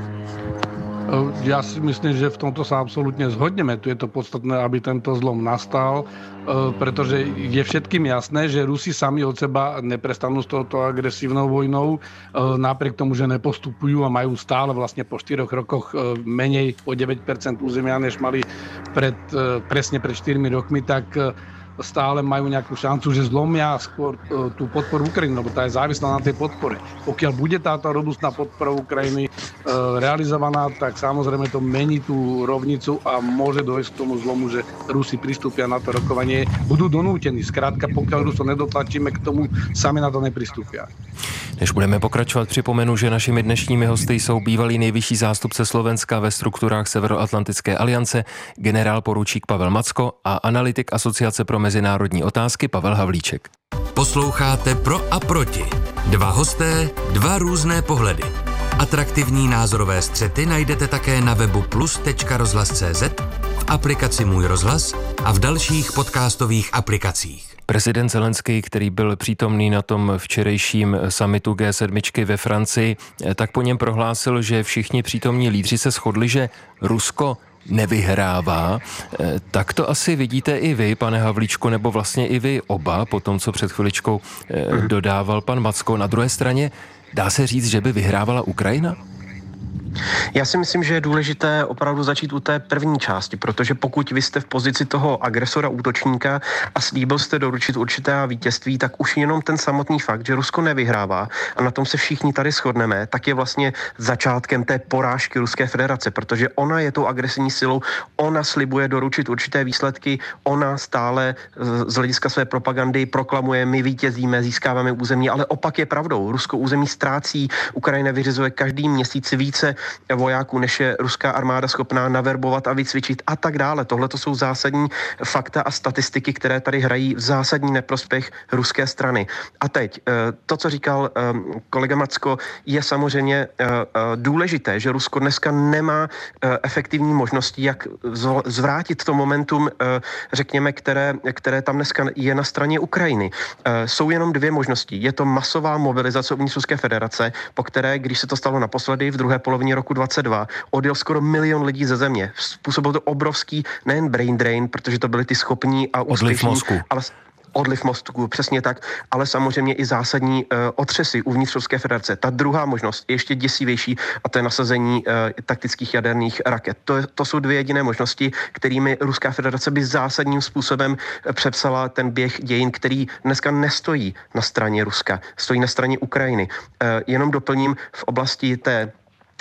Ja si myslím, že v tomto sa absolútne zhodneme. Tu je to podstatné, aby tento zlom nastal, pretože je všetkým jasné, že Rusi sami od seba neprestanú s touto agresívnou vojnou, napriek tomu, že nepostupujú a majú stále vlastne po štyroch rokoch menej o deväť percent územia, než mali pred, presne pred štyrmi rokmi, tak stále majú nejakú šancu, že zlomia skôr tú podporu Ukrajiny, lebo tá je závislá na tej podpore. Pokiaľ bude táto robustná podpora Ukrajiny e, realizovaná, tak samozrejme to mení tú rovnicu a môže dojsť k tomu zlomu, že Rusi pristúpia na to rokovanie, budú donútení. Skrátka, pokiaľ Rusov nedotlačíme k tomu, sami na to nepristúpia. Než budeme pokračovat, připomenu, že našimi dnešními hosty jsou bývalý nejvyšší zástupce Slovenska ve strukturách Severoatlantické aliance, generál poručík Pavel Macko a analytik Asociace pro mezinárodní otázky Pavel Havlíček. Posloucháte Pro a proti. Dva hosté, dva různé pohledy. Atraktivní názorové střety najdete také na webu plus tečka rozhlas tečka cé zet, v aplikaci Můj rozhlas a v dalších podcastových aplikacích. Prezident Zelenský, který byl přítomný na tom včerejším summitu G sedm ve Francii, tak po něm prohlásil, že všichni přítomní lídři se shodli, že Rusko nevyhrává. Tak to asi vidíte i vy, pane Havlíčku, nebo vlastně i vy oba, po tom, co před chviličkou dodával pan Macko. Na druhé straně, dá se říct, že by vyhrávala Ukrajina? Já si myslím, že je důležité opravdu začít u té první části, protože pokud vy jste v pozici toho agresora, útočníka a slíbil jste doručit určité vítězství, tak už jenom ten samotný fakt, že Rusko nevyhrává a na tom se všichni tady shodneme, tak je vlastně začátkem té porážky Ruské federace, protože ona je tou agresivní silou, ona slibuje doručit určité výsledky, ona stále z hlediska své propagandy proklamuje, my vítězíme, získáváme území, ale opak je pravdou. Rusko území ztrácí, Ukrajina vyřizuje každý měsíc více vojáků, než je ruská armáda schopná naverbovat a vycvičit a tak dále. Tohle to jsou zásadní fakta a statistiky, které tady hrají v zásadní neprospěch ruské strany. A teď, to, co říkal kolega Macko, je samozřejmě důležité, že Rusko dneska nemá efektivní možnosti, jak zvrátit to momentum, řekněme, které, které tam dneska je na straně Ukrajiny. Jsou jenom dvě možnosti. Je to masová mobilizace uvnitř Ruské federace, po které, když se to stalo naposledy v druhé polovině roku dvacet dva, odjel skoro milion lidí ze země. Způsobil to obrovský nejen brain drain, protože to byli ty schopní a úspěšní, ale odliv mozku, přesně tak, ale samozřejmě i zásadní uh, otřesy uvnitř Ruské federace. Ta druhá možnost je ještě děsivější a to je nasazení uh, taktických jaderných raket. To, to jsou dvě jediné možnosti, kterými Ruská federace by zásadním způsobem přepsala ten běh dějin, který dneska nestojí na straně Ruska, stojí na straně Ukrajiny. Uh, jenom doplním v oblasti té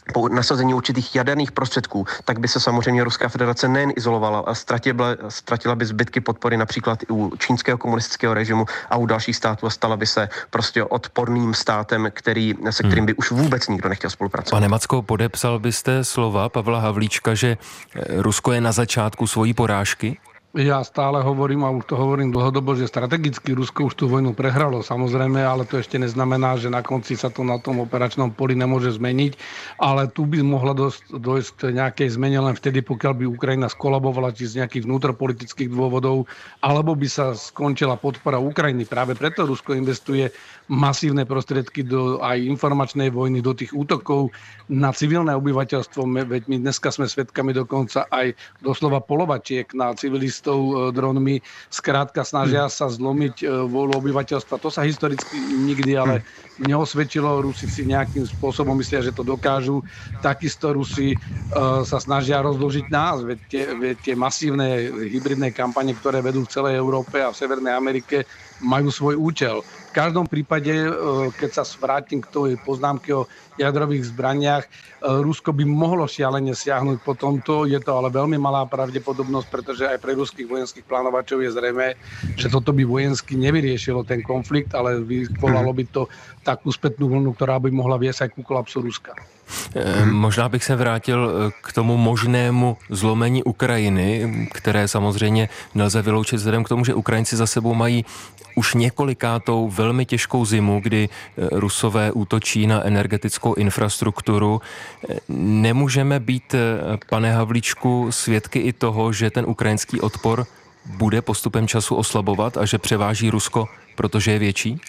po nasazení určitých jaderných prostředků, tak by se samozřejmě Ruská federace nejen izolovala, a ztratila, ztratila by zbytky podpory například i u čínského komunistického režimu a u dalších států a stala by se prostě odporným státem, který, se kterým by už vůbec nikdo nechtěl spolupracovat. Pane Macko, podepsal byste slova Pavla Havlíčka, že Rusko je na začátku svojí porážky? Ja stále hovorím, a už to hovorím dlhodobo, že strategicky Rusko už tú vojnu prehralo, samozrejme, ale to ešte neznamená, že na konci sa to na tom operačnom poli nemôže zmeniť, ale tu by mohla dojsť k nejakej zmene len vtedy, pokiaľ by Ukrajina skolabovala či z nejakých vnútropolitických dôvodov, alebo by sa skončila podpora Ukrajiny. Práve preto Rusko investuje masívne prostriedky do aj informačnej vojny, do tých útokov na civilné obyvateľstvo. Veď my dneska sme svedkami dokonca aj doslova polovačiek na civilistov dronmi, skrátka snažia sa zlomiť vôľu obyvateľstva. To sa historicky nikdy ale neosvedčilo. Rusi si nejakým spôsobom myslia, že to dokážu. Takisto Rusi uh, sa snažia rozdĺžiť nás. Veď tie, veď tie masívne hybridné kampane, ktoré vedú v celej Európe a v Severnej Amerike, majú svoj účel. V každom prípade, keď sa vrátim k tej poznámke o jadrových zbraniach, Rusko by mohlo šialene siahnuť po tomto. Je to ale veľmi malá pravdepodobnosť, pretože aj pre ruských vojenských plánovačov je zrejmé, že toto by vojensky nevyriešilo ten konflikt, ale vyvolalo by to takú spätnú vlnu, ktorá by mohla viesť aj ku kolapsu Ruska. Možná bych se vrátil k tomu možnému zlomení Ukrajiny, které samozřejmě nelze vyloučit vzhledem k tomu, že Ukrajinci za sebou mají už několikátou velmi těžkou zimu, kdy Rusové útočí na energetickou infrastrukturu. Nemůžeme být, pane Havlíčku, svědky i toho, že ten ukrajinský odpor bude postupem času oslabovat a že převáží Rusko, protože je větší?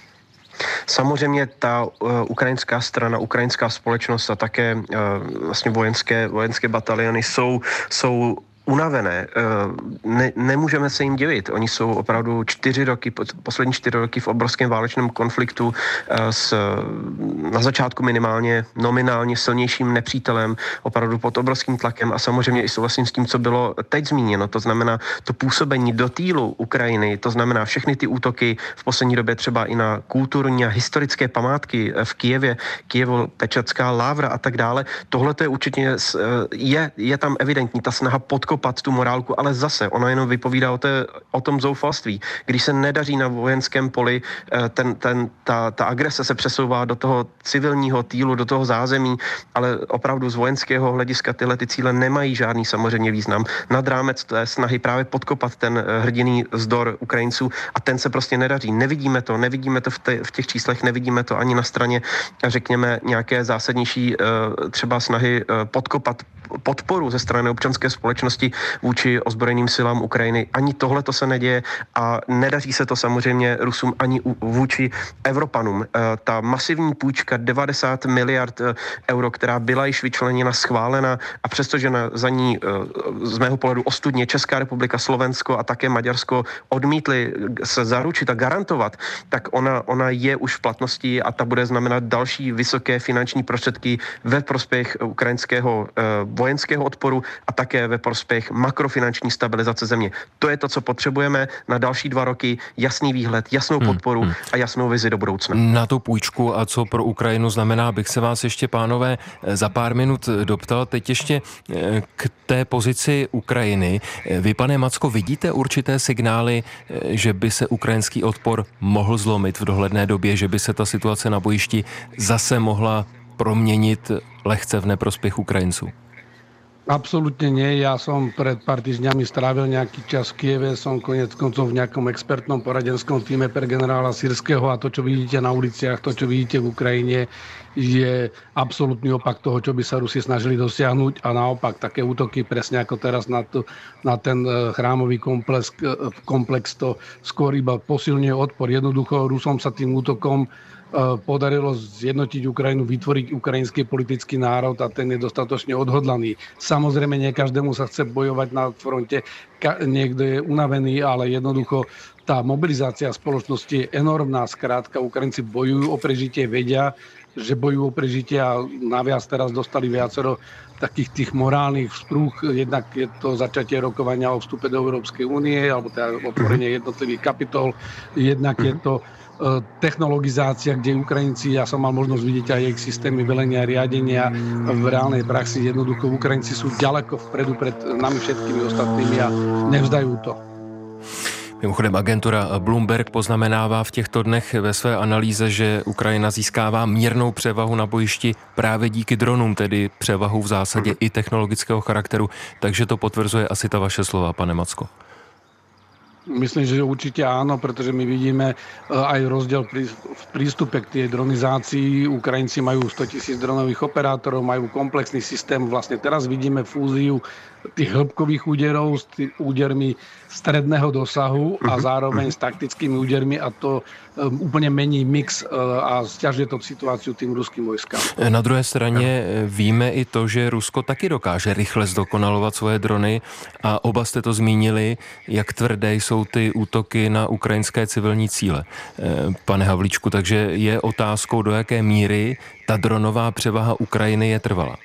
Samozřejmě ta uh, ukrajinská strana, ukrajinská společnost a také uh, vlastně vojenské, vojenské bataliony jsou, jsou unavené. Ne, nemůžeme se jim divit. Oni jsou opravdu čtyři roky, poslední čtyři roky v obrovském válečném konfliktu s na začátku minimálně nominálně silnějším nepřítelem, opravdu pod obrovským tlakem a samozřejmě i souhlasím s tím, co bylo teď zmíněno. To znamená to působení do týlu Ukrajiny, to znamená všechny ty útoky v poslední době třeba i na kulturní a historické památky v Kyjevě, Kyjevo-Pečatská lávra a tak dále. Tohle to je určitě, je, je tam evidentní ta snaha podkopat tu morálku, ale zase ono jenom vypovídá o, té, o tom zoufalství. Když se nedaří na vojenském poli, ten, ten, ta, ta agrese se přesouvá do toho civilního týlu, do toho zázemí, ale opravdu z vojenského hlediska tyhle ty cíle nemají žádný samozřejmě význam. Nad rámec té snahy právě podkopat ten hrdinný vzdor Ukrajinců a ten se prostě nedaří. Nevidíme to, nevidíme to v, te, v těch číslech, nevidíme to ani na straně, řekněme, nějaké zásadnější třeba snahy podkopat podporu ze strany občanské společnosti vůči ozbrojeným silám Ukrajiny. Ani tohle to se neděje a nedaří se to samozřejmě Rusům ani vůči Evropanům. Ta masivní půjčka devadesát miliard euro, která byla již vyčleněna, schválena a přestože na, za ní z mého pohledu ostudně Česká republika, Slovensko a také Maďarsko odmítli se zaručit a garantovat, tak ona, ona je už v platnosti a ta bude znamenat další vysoké finanční prostředky ve prospěch ukrajinského vojenského odporu a také ve prospěch makrofinanční stabilizace země. To je to, co potřebujeme na další dva roky. Jasný výhled, jasnou podporu hmm, hmm. a jasnou vizi do budoucna. Na tu půjčku a co pro Ukrajinu znamená, bych se vás ještě, pánové, za pár minut doptal. Teď ještě k té pozici Ukrajiny. Vy, pane Macko, vidíte určité signály, že by se ukrajinský odpor mohl zlomit v dohledné době, že by se ta situace na bojišti zase mohla proměnit lehce v neprospěch Ukrajinců? Absolútne nie. Ja som pred pár týždňami strávil nejaký čas v Kieve, som konec koncov v nejakom expertnom poradenskom týme pre generála Sýrskeho a to, čo vidíte na uliciach, to, čo vidíte v Ukrajine, je absolútny opak toho, čo by sa Rusi snažili dosiahnuť a naopak také útoky presne ako teraz na, to, na ten chrámový komplex, komplex to skôr iba posilňuje odpor. Jednoducho Rusom sa tým útokom podarilo zjednotiť Ukrajinu, vytvoriť ukrajinský politický národ a ten je dostatočne odhodlaný. Samozrejme, nie každému sa chce bojovať na fronte, niekto je unavený, ale jednoducho tá mobilizácia spoločnosti je enormná. Skrátka, Ukrajinci bojujú o prežitie, vedia, že bojujú o prežitie a naviac teraz dostali viacero takých tých morálnych vzprúh. Jednak je to začatie rokovania o vstupe do Európskej únie, alebo teda otvorenie jednotlivých kapitol. Jednak je to technologizácia, kde Ukrajinci, ja som mal možnosť vidieť aj ich systémy velenia a riadenia v reálnej praxi. Jednoducho Ukrajinci sú ďaleko vpredu pred nami všetkými ostatnými a nevzdajú to. Mimochodem agentura Bloomberg poznamenává v těchto dnech ve své analýze, že Ukrajina získává mírnou převahu na bojišti právě díky dronům, tedy převahu v zásadě i technologického charakteru. Takže to potvrzuje asi ta vaše slova, pane Macko. Myslím, že určite áno, pretože my vidíme aj rozdiel v prístupe k tej dronizácii. Ukrajinci majú sto tisíc dronových operátorov, majú komplexný systém. Vlastne teraz vidíme fúziu tých hĺbkových úderov s tým údermi stredného dosahu a zároveň s taktickými údermi a to um, úplně mení mix uh, a sťažuje to situáciu tým ruským vojskám. Na druhé straně víme i to, že Rusko taky dokáže rychle zdokonalovat svoje drony a oba jste to zmínili, jak tvrdé jsou ty útoky na ukrajinské civilní cíle. Pane Havlíčku, takže je otázkou, do jaké míry ta dronová převaha Ukrajiny je trvalá.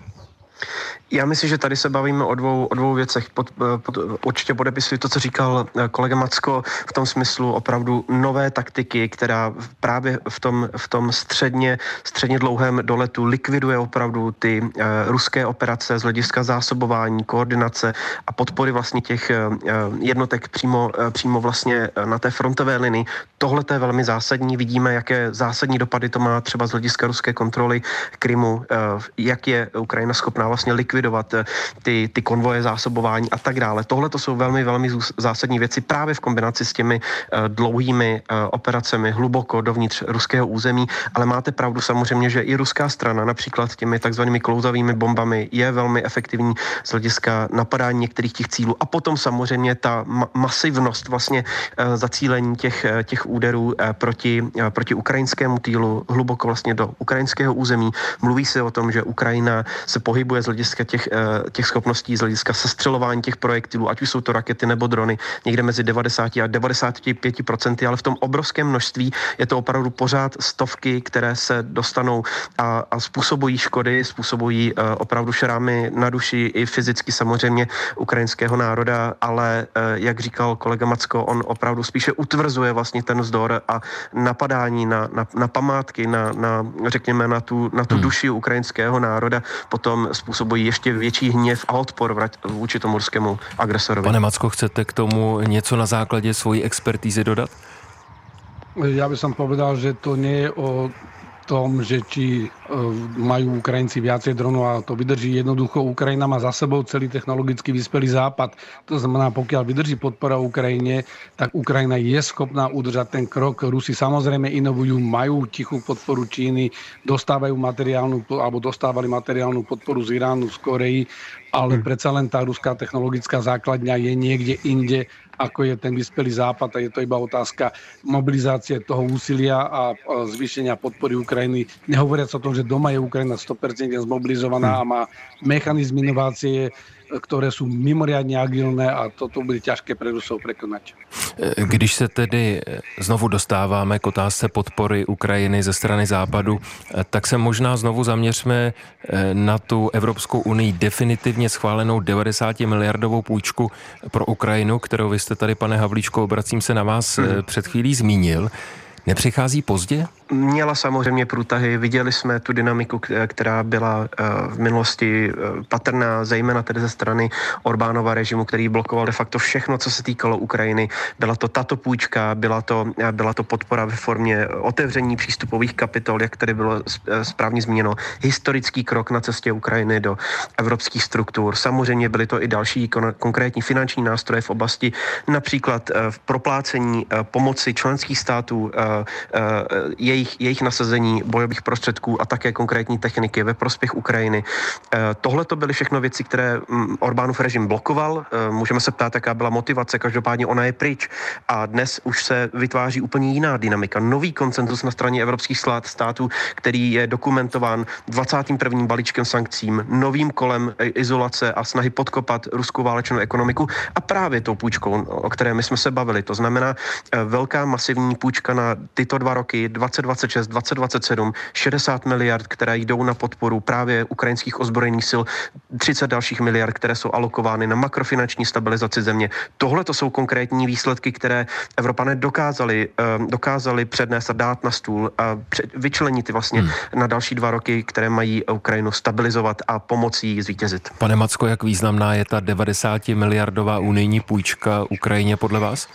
Já myslím, že tady se bavíme o dvou, o dvou věcech. Pod, pod, určitě podepisuji to, co říkal kolega Macko, v tom smyslu opravdu nové taktiky, která právě v tom, v tom středně, středně dlouhém doletu likviduje opravdu ty uh, ruské operace z hlediska zásobování, koordinace a podpory vlastně těch uh, jednotek přímo, uh, přímo vlastně na té frontové linii. Tohle je velmi zásadní. Vidíme, jaké zásadní dopady to má třeba z hlediska ruské kontroly Krymu, uh, jak je Ukrajina schopná vlastně likvidovat ty, ty konvoje zásobování a tak dále. Tohle to jsou velmi, velmi zásadní věci právě v kombinaci s těmi uh, dlouhými uh, operacemi hluboko dovnitř ruského území, ale máte pravdu samozřejmě, že i ruská strana například těmi takzvanými klouzavými bombami je velmi efektivní z hlediska napadání některých těch cílů a potom samozřejmě ta ma- masivnost vlastně uh, zacílení těch, uh, těch úderů uh, proti, uh, proti ukrajinskému týlu hluboko vlastně do ukrajinského území. Mluví se o tom, že Ukrajina se pohybuje z hlediska těch, těch schopností, z hlediska sestřelování těch projektilů, ať už jsou to rakety nebo drony, někde mezi devadesát a devadesát pět procent, ale v tom obrovském množství je to opravdu pořád stovky, které se dostanou a, a způsobují škody, způsobují uh, opravdu šrámy na duši i fyzicky samozřejmě ukrajinského národa, ale uh, jak říkal kolega Macko, on opravdu spíše utvrzuje vlastně ten vzdor a napadání na, na, na památky, na, na, řekněme, na tu, na tu duši ukrajinského národa potom způsobují ještě větší hněv a odpor vůči tomu ruskému agresorovi. Pane Macko, chcete k tomu něco na základě svojí expertízy dodat? Ja by som povedal, že to nie je o tom, že či majú Ukrajinci viacej dronov a to vydrží. Jednoducho Ukrajina má za sebou celý technologicky vyspelý západ. To znamená, pokiaľ vydrží podpora Ukrajine, tak Ukrajina je schopná udržať ten krok. Rusi samozrejme inovujú, majú tichú podporu Číny, dostávajú materiálnu, alebo dostávali materiálnu podporu z Iránu, z Koreji, ale predsa len tá ruská technologická základňa je niekde inde, ako je ten vyspelý západ a je to iba otázka mobilizácie toho úsilia a zvýšenia podpory Ukrajiny. Nehovoriac o tom, že doma je Ukrajina sto percent zmobilizovaná a má mechanizmy inovácie, které jsou mimoriadně agilné a toto bude těžké pre Rusov překonat. Když se tedy znovu dostáváme k otázce podpory Ukrajiny ze strany západu, tak se možná znovu zaměřme na tu Evropskou unii definitivně schválenou devadesát miliardovou půjčku pro Ukrajinu, kterou vy jste tady, pane Havlíčko, obracím se na vás, hmm. před chvílí zmínil. Nepřichází pozdě? Měla samozřejmě průtahy, viděli jsme tu dynamiku, která byla v minulosti patrná, zejména tedy ze strany Orbánova režimu, který blokoval de facto všechno, co se týkalo Ukrajiny. Byla to tato půjčka, byla to, byla to podpora ve formě otevření přístupových kapitol, jak tady bylo správně zmíněno, historický krok na cestě Ukrajiny do evropských struktur. Samozřejmě byly to i další konkrétní finanční nástroje v oblasti například v proplácení pomoci členských států, jejich, jejich nasazení bojových prostředků a také konkrétní techniky ve prospěch Ukrajiny. Tohle to byly všechno věci, které Orbánův režim blokoval. Můžeme se ptát, jaká byla motivace, každopádně ona je pryč. A dnes už se vytváří úplně jiná dynamika. Nový konsenzus na straně evropských států, který je dokumentován dvacátým prvním balíčkem sankcím, novým kolem izolace a snahy podkopat ruskou válečnou ekonomiku a právě tou půjčkou, o které my jsme se bavili. To znamená velká masivní půjčka na tyto dva roky, dvacet dvacet šest, dvacet dvacet sedm, šedesát miliard, které jdou na podporu právě ukrajinských ozbrojených sil, třicet dalších miliard, které jsou alokovány na makrofinanční stabilizaci země. Tohle to jsou konkrétní výsledky, které Evropané dokázali, dokázali přednést a dát na stůl a vyčlenit vlastně hmm. na další dva roky, které mají Ukrajinu stabilizovat a pomoci jí zvítězit. Pane Macko, jak významná je ta deväťdesiatmiliardová unijní půjčka Ukrajině podle vás?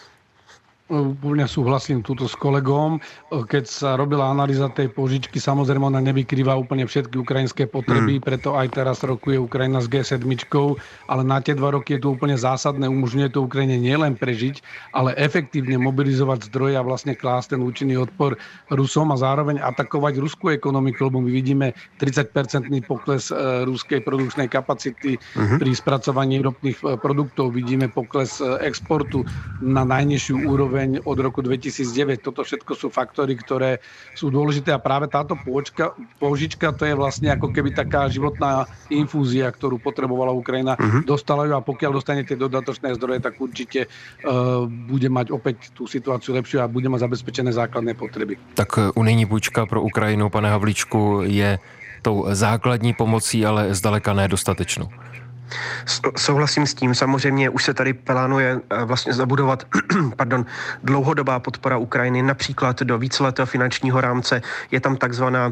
Úplne súhlasím túto s kolegom. Keď sa robila analýza tej požičky, samozrejme ona nevykrýva úplne všetky ukrajinské potreby, mm. preto aj teraz rokuje Ukrajina s gé sedem, ale na tie dva roky je to úplne zásadné, umožňuje to Ukrajine nielen prežiť, ale efektívne mobilizovať zdroje a vlastne klásť ten účinný odpor Rusom a zároveň atakovať ruskú ekonomiku, lebo my vidíme tridsaťpercentný pokles ruskej produkčnej kapacity mm-hmm. pri spracovaní ropných produktov, vidíme pokles exportu na najnižšiu úroveň od roku dvetisícdeväť. Toto všetko sú faktory, ktoré sú dôležité a práve táto pôčka, pôžička to je vlastne ako keby taká životná infúzia, ktorú potrebovala Ukrajina. Uh-huh. Dostala ju a pokiaľ dostane tie dodatočné zdroje, tak určite uh, bude mať opäť tú situáciu lepšiu a bude mať zabezpečené základné potreby. Tak unijní půjčka pro Ukrajinu, pane Havlíčku, je tou základní pomocí, ale zdaleka nedostatečnou. Souhlasím s tím. Samozřejmě už se tady plánuje vlastně zabudovat pardon, dlouhodobá podpora Ukrajiny, například do víceletého finančního rámce. Je tam takzvaná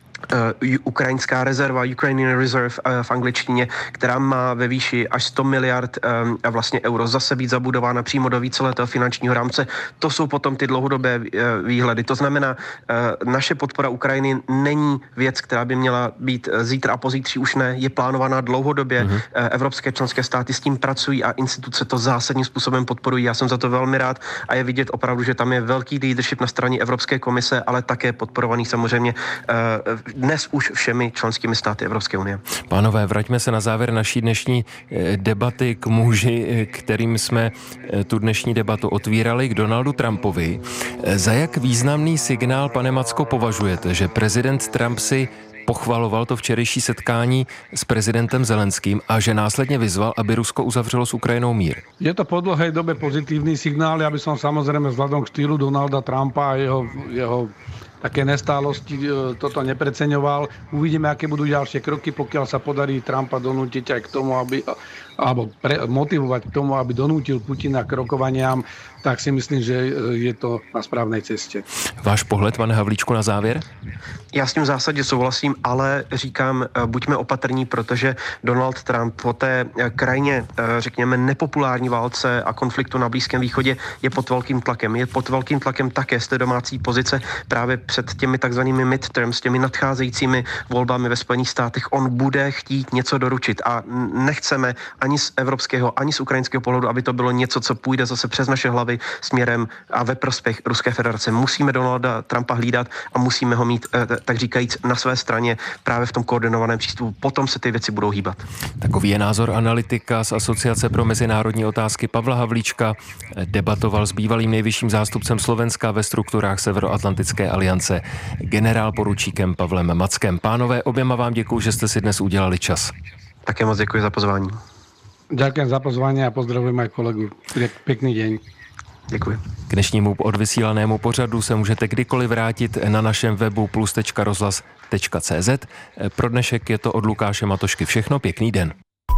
Uh, ukrajinská rezerva, Ukrainian Reserve uh, v angličtině, která má ve výši až sto miliard um, vlastně euro zase být zabudována přímo do víceletého finančního rámce. To jsou potom ty dlouhodobé uh, výhledy. To znamená, uh, naše podpora Ukrajiny není věc, která by měla být zítra a pozítří už ne, je plánovaná dlouhodobě. Uh-huh. Uh, evropské členské státy s tím pracují a instituce to zásadním způsobem podporují. Já jsem za to velmi rád a je vidět opravdu, že tam je velký leadership na straně Evropské komise, ale také podporovaný samozřejmě uh, dnes už všemi členskými státy Evropské unie. Pánové, vraťme se na závěr naší dnešní debaty k muži, kterým jsme tu dnešní debatu otvírali, k Donaldu Trumpovi. Za jak významný signál, pane Macko, považujete, že prezident Trump si pochvaloval to včerejší setkání s prezidentem Zelenským a že následně vyzval, aby Rusko uzavřelo s Ukrajinou mír? Je to po dlhej dobe pozitívny signál. Ja by som samozrejme vzhľadom k štýlu Donalda Trumpa a jeho, jeho také nestálosti toto nepreceňoval. Uvidíme, aké budú ďalšie kroky, pokiaľ sa podarí Trumpa donútiť aj k tomu, aby, alebo pre, motivovať k tomu, aby donútil Putina k rokovaniam, tak si myslím, že je to na správnej ceste. Váš pohled, pane Havlíčku, na závěr? Já s tím v zásadě souhlasím, ale říkám, buďme opatrní, protože Donald Trump po té krajně, řekněme, nepopulární válce a konfliktu na Blízkém východě je pod velkým tlakem. Je pod velkým tlakem také z té domácí pozice právě před těmi takzvanými midterms, těmi nadcházejícími volbami ve Spojených státech. On bude chtít něco doručit a nechceme ani z evropského, ani z ukrajinského pohledu, aby to bylo něco, co půjde zase přes naše hlavy směrem a ve prospěch Ruské federace. Musíme Donalda Trumpa hlídat a musíme ho mít, tak říkajíc, na své straně právě v tom koordinovaném přístupu. Potom se ty věci budou hýbat. Takový je názor analytika z Asociace pro mezinárodní otázky Pavla Havlíčka. Debatoval s bývalým nejvyšším zástupcem Slovenska ve strukturách Severoatlantické aliance, generál poručíkem Pavlem Mackem. Pánové, oběma vám děkuju, že jste si dnes udělali čas. Také moc děkuji za pozvání. Ďakujem za pozvání a pozdravujem aj kolegu. Pekný deň. Děkuji. K dnešnímu odvysílanému pořadu se můžete kdykoliv vrátit na našem webu plus tečka rozhlas tečka cé zet. Pro dnešek je to od Lukáše Matošky všechno. Pěkný den.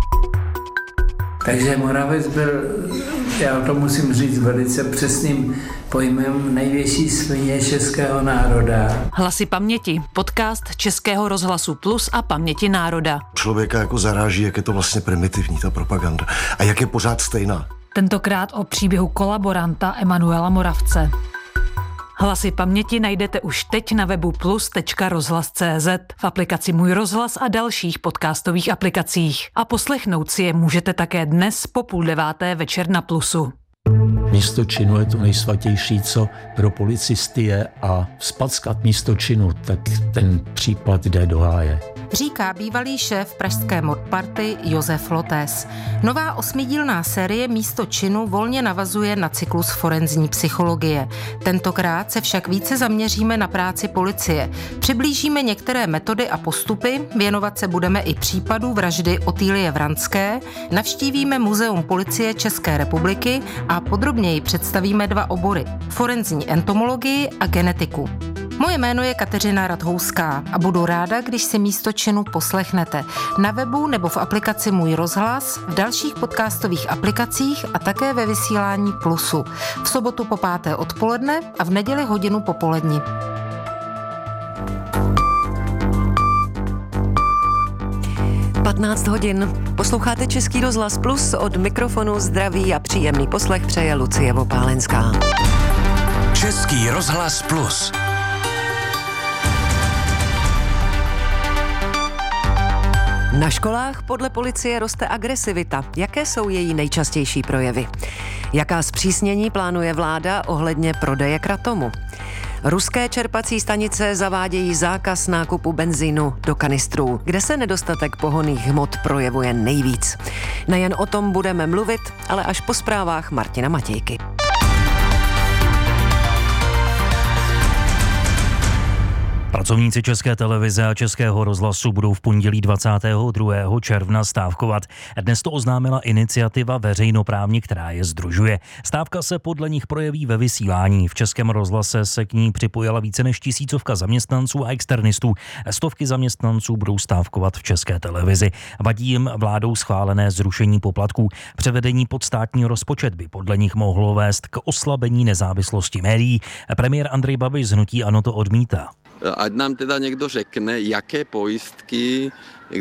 Takže Moravec byl, já to musím říct velice přesným pojmem, největší svině českého národa. Hlasy paměti, podcast Českého rozhlasu Plus a Paměti národa. Člověka jako zaráží, jak je to vlastně primitivní, ta propaganda. A jak je pořád stejná. Tentokrát o příběhu kolaboranta Emanuela Moravce. Hlasy paměti najdete už teď na webu plus tečka rozhlas tečka cé zet, v aplikaci Můj rozhlas a dalších podcastových aplikacích. A poslechnout si je můžete také dnes po půl deváté večer na Plusu. Místo činu je to nejsvatější, co pro policisty je, a vzpackat místo činu, tak ten případ jde do háje. říká bývalý šéf pražské modparty Josef Lotés. Nová osmidílná série Místo činu volně navazuje na cyklus forenzní psychologie. Tentokrát se však více zaměříme na práci policie. Přiblížíme některé metody a postupy, věnovat se budeme i případu vraždy Otýlie Vranské, navštívíme Muzeum policie České republiky a podrobněji představíme dva obory – forenzní entomologii a genetiku. Moje jméno je Kateřina Radhouská a budu ráda, když si Místo činu poslechnete na webu nebo v aplikaci Můj rozhlas, v dalších podcastových aplikacích a také ve vysílání Plusu. V sobotu po páté odpoledne a v neděli hodinu popolední. patnáct hodin. Posloucháte Český rozhlas Plus, od mikrofonu zdraví a příjemný poslech přeje Lucie Vopálenská. Český rozhlas Plus. Na školách podle policie roste agresivita. Jaké jsou její nejčastější projevy? Jaká zpřísnění plánuje vláda ohledně prodeje kratomu? Ruské čerpací stanice zavádějí zákaz nákupu benzínu do kanistrů, kde se nedostatek pohonných hmot projevuje nejvíc. Nejen o tom budeme mluvit, ale až po zprávách Martina Matějky. Pracovníci České televize a Českého rozhlasu budou v pondělí dvacátého druhého června stávkovat. Dnes to oznámila iniciativa veřejnoprávní, která je sdružuje. Stávka se podle nich projeví ve vysílání. V Českém rozhlase se k ní připojila více než tisícovka zaměstnanců a externistů. Stovky zaměstnanců budou stávkovat v České televizi. Vadí jim vládou schválené zrušení poplatků. Převedení pod státní rozpočet by podle nich mohlo vést k oslabení nezávislosti médií. Premiér Andrej Babiš z hnutí ANO to odmítá. Ať nám teda někdo řekne, jaké pojistky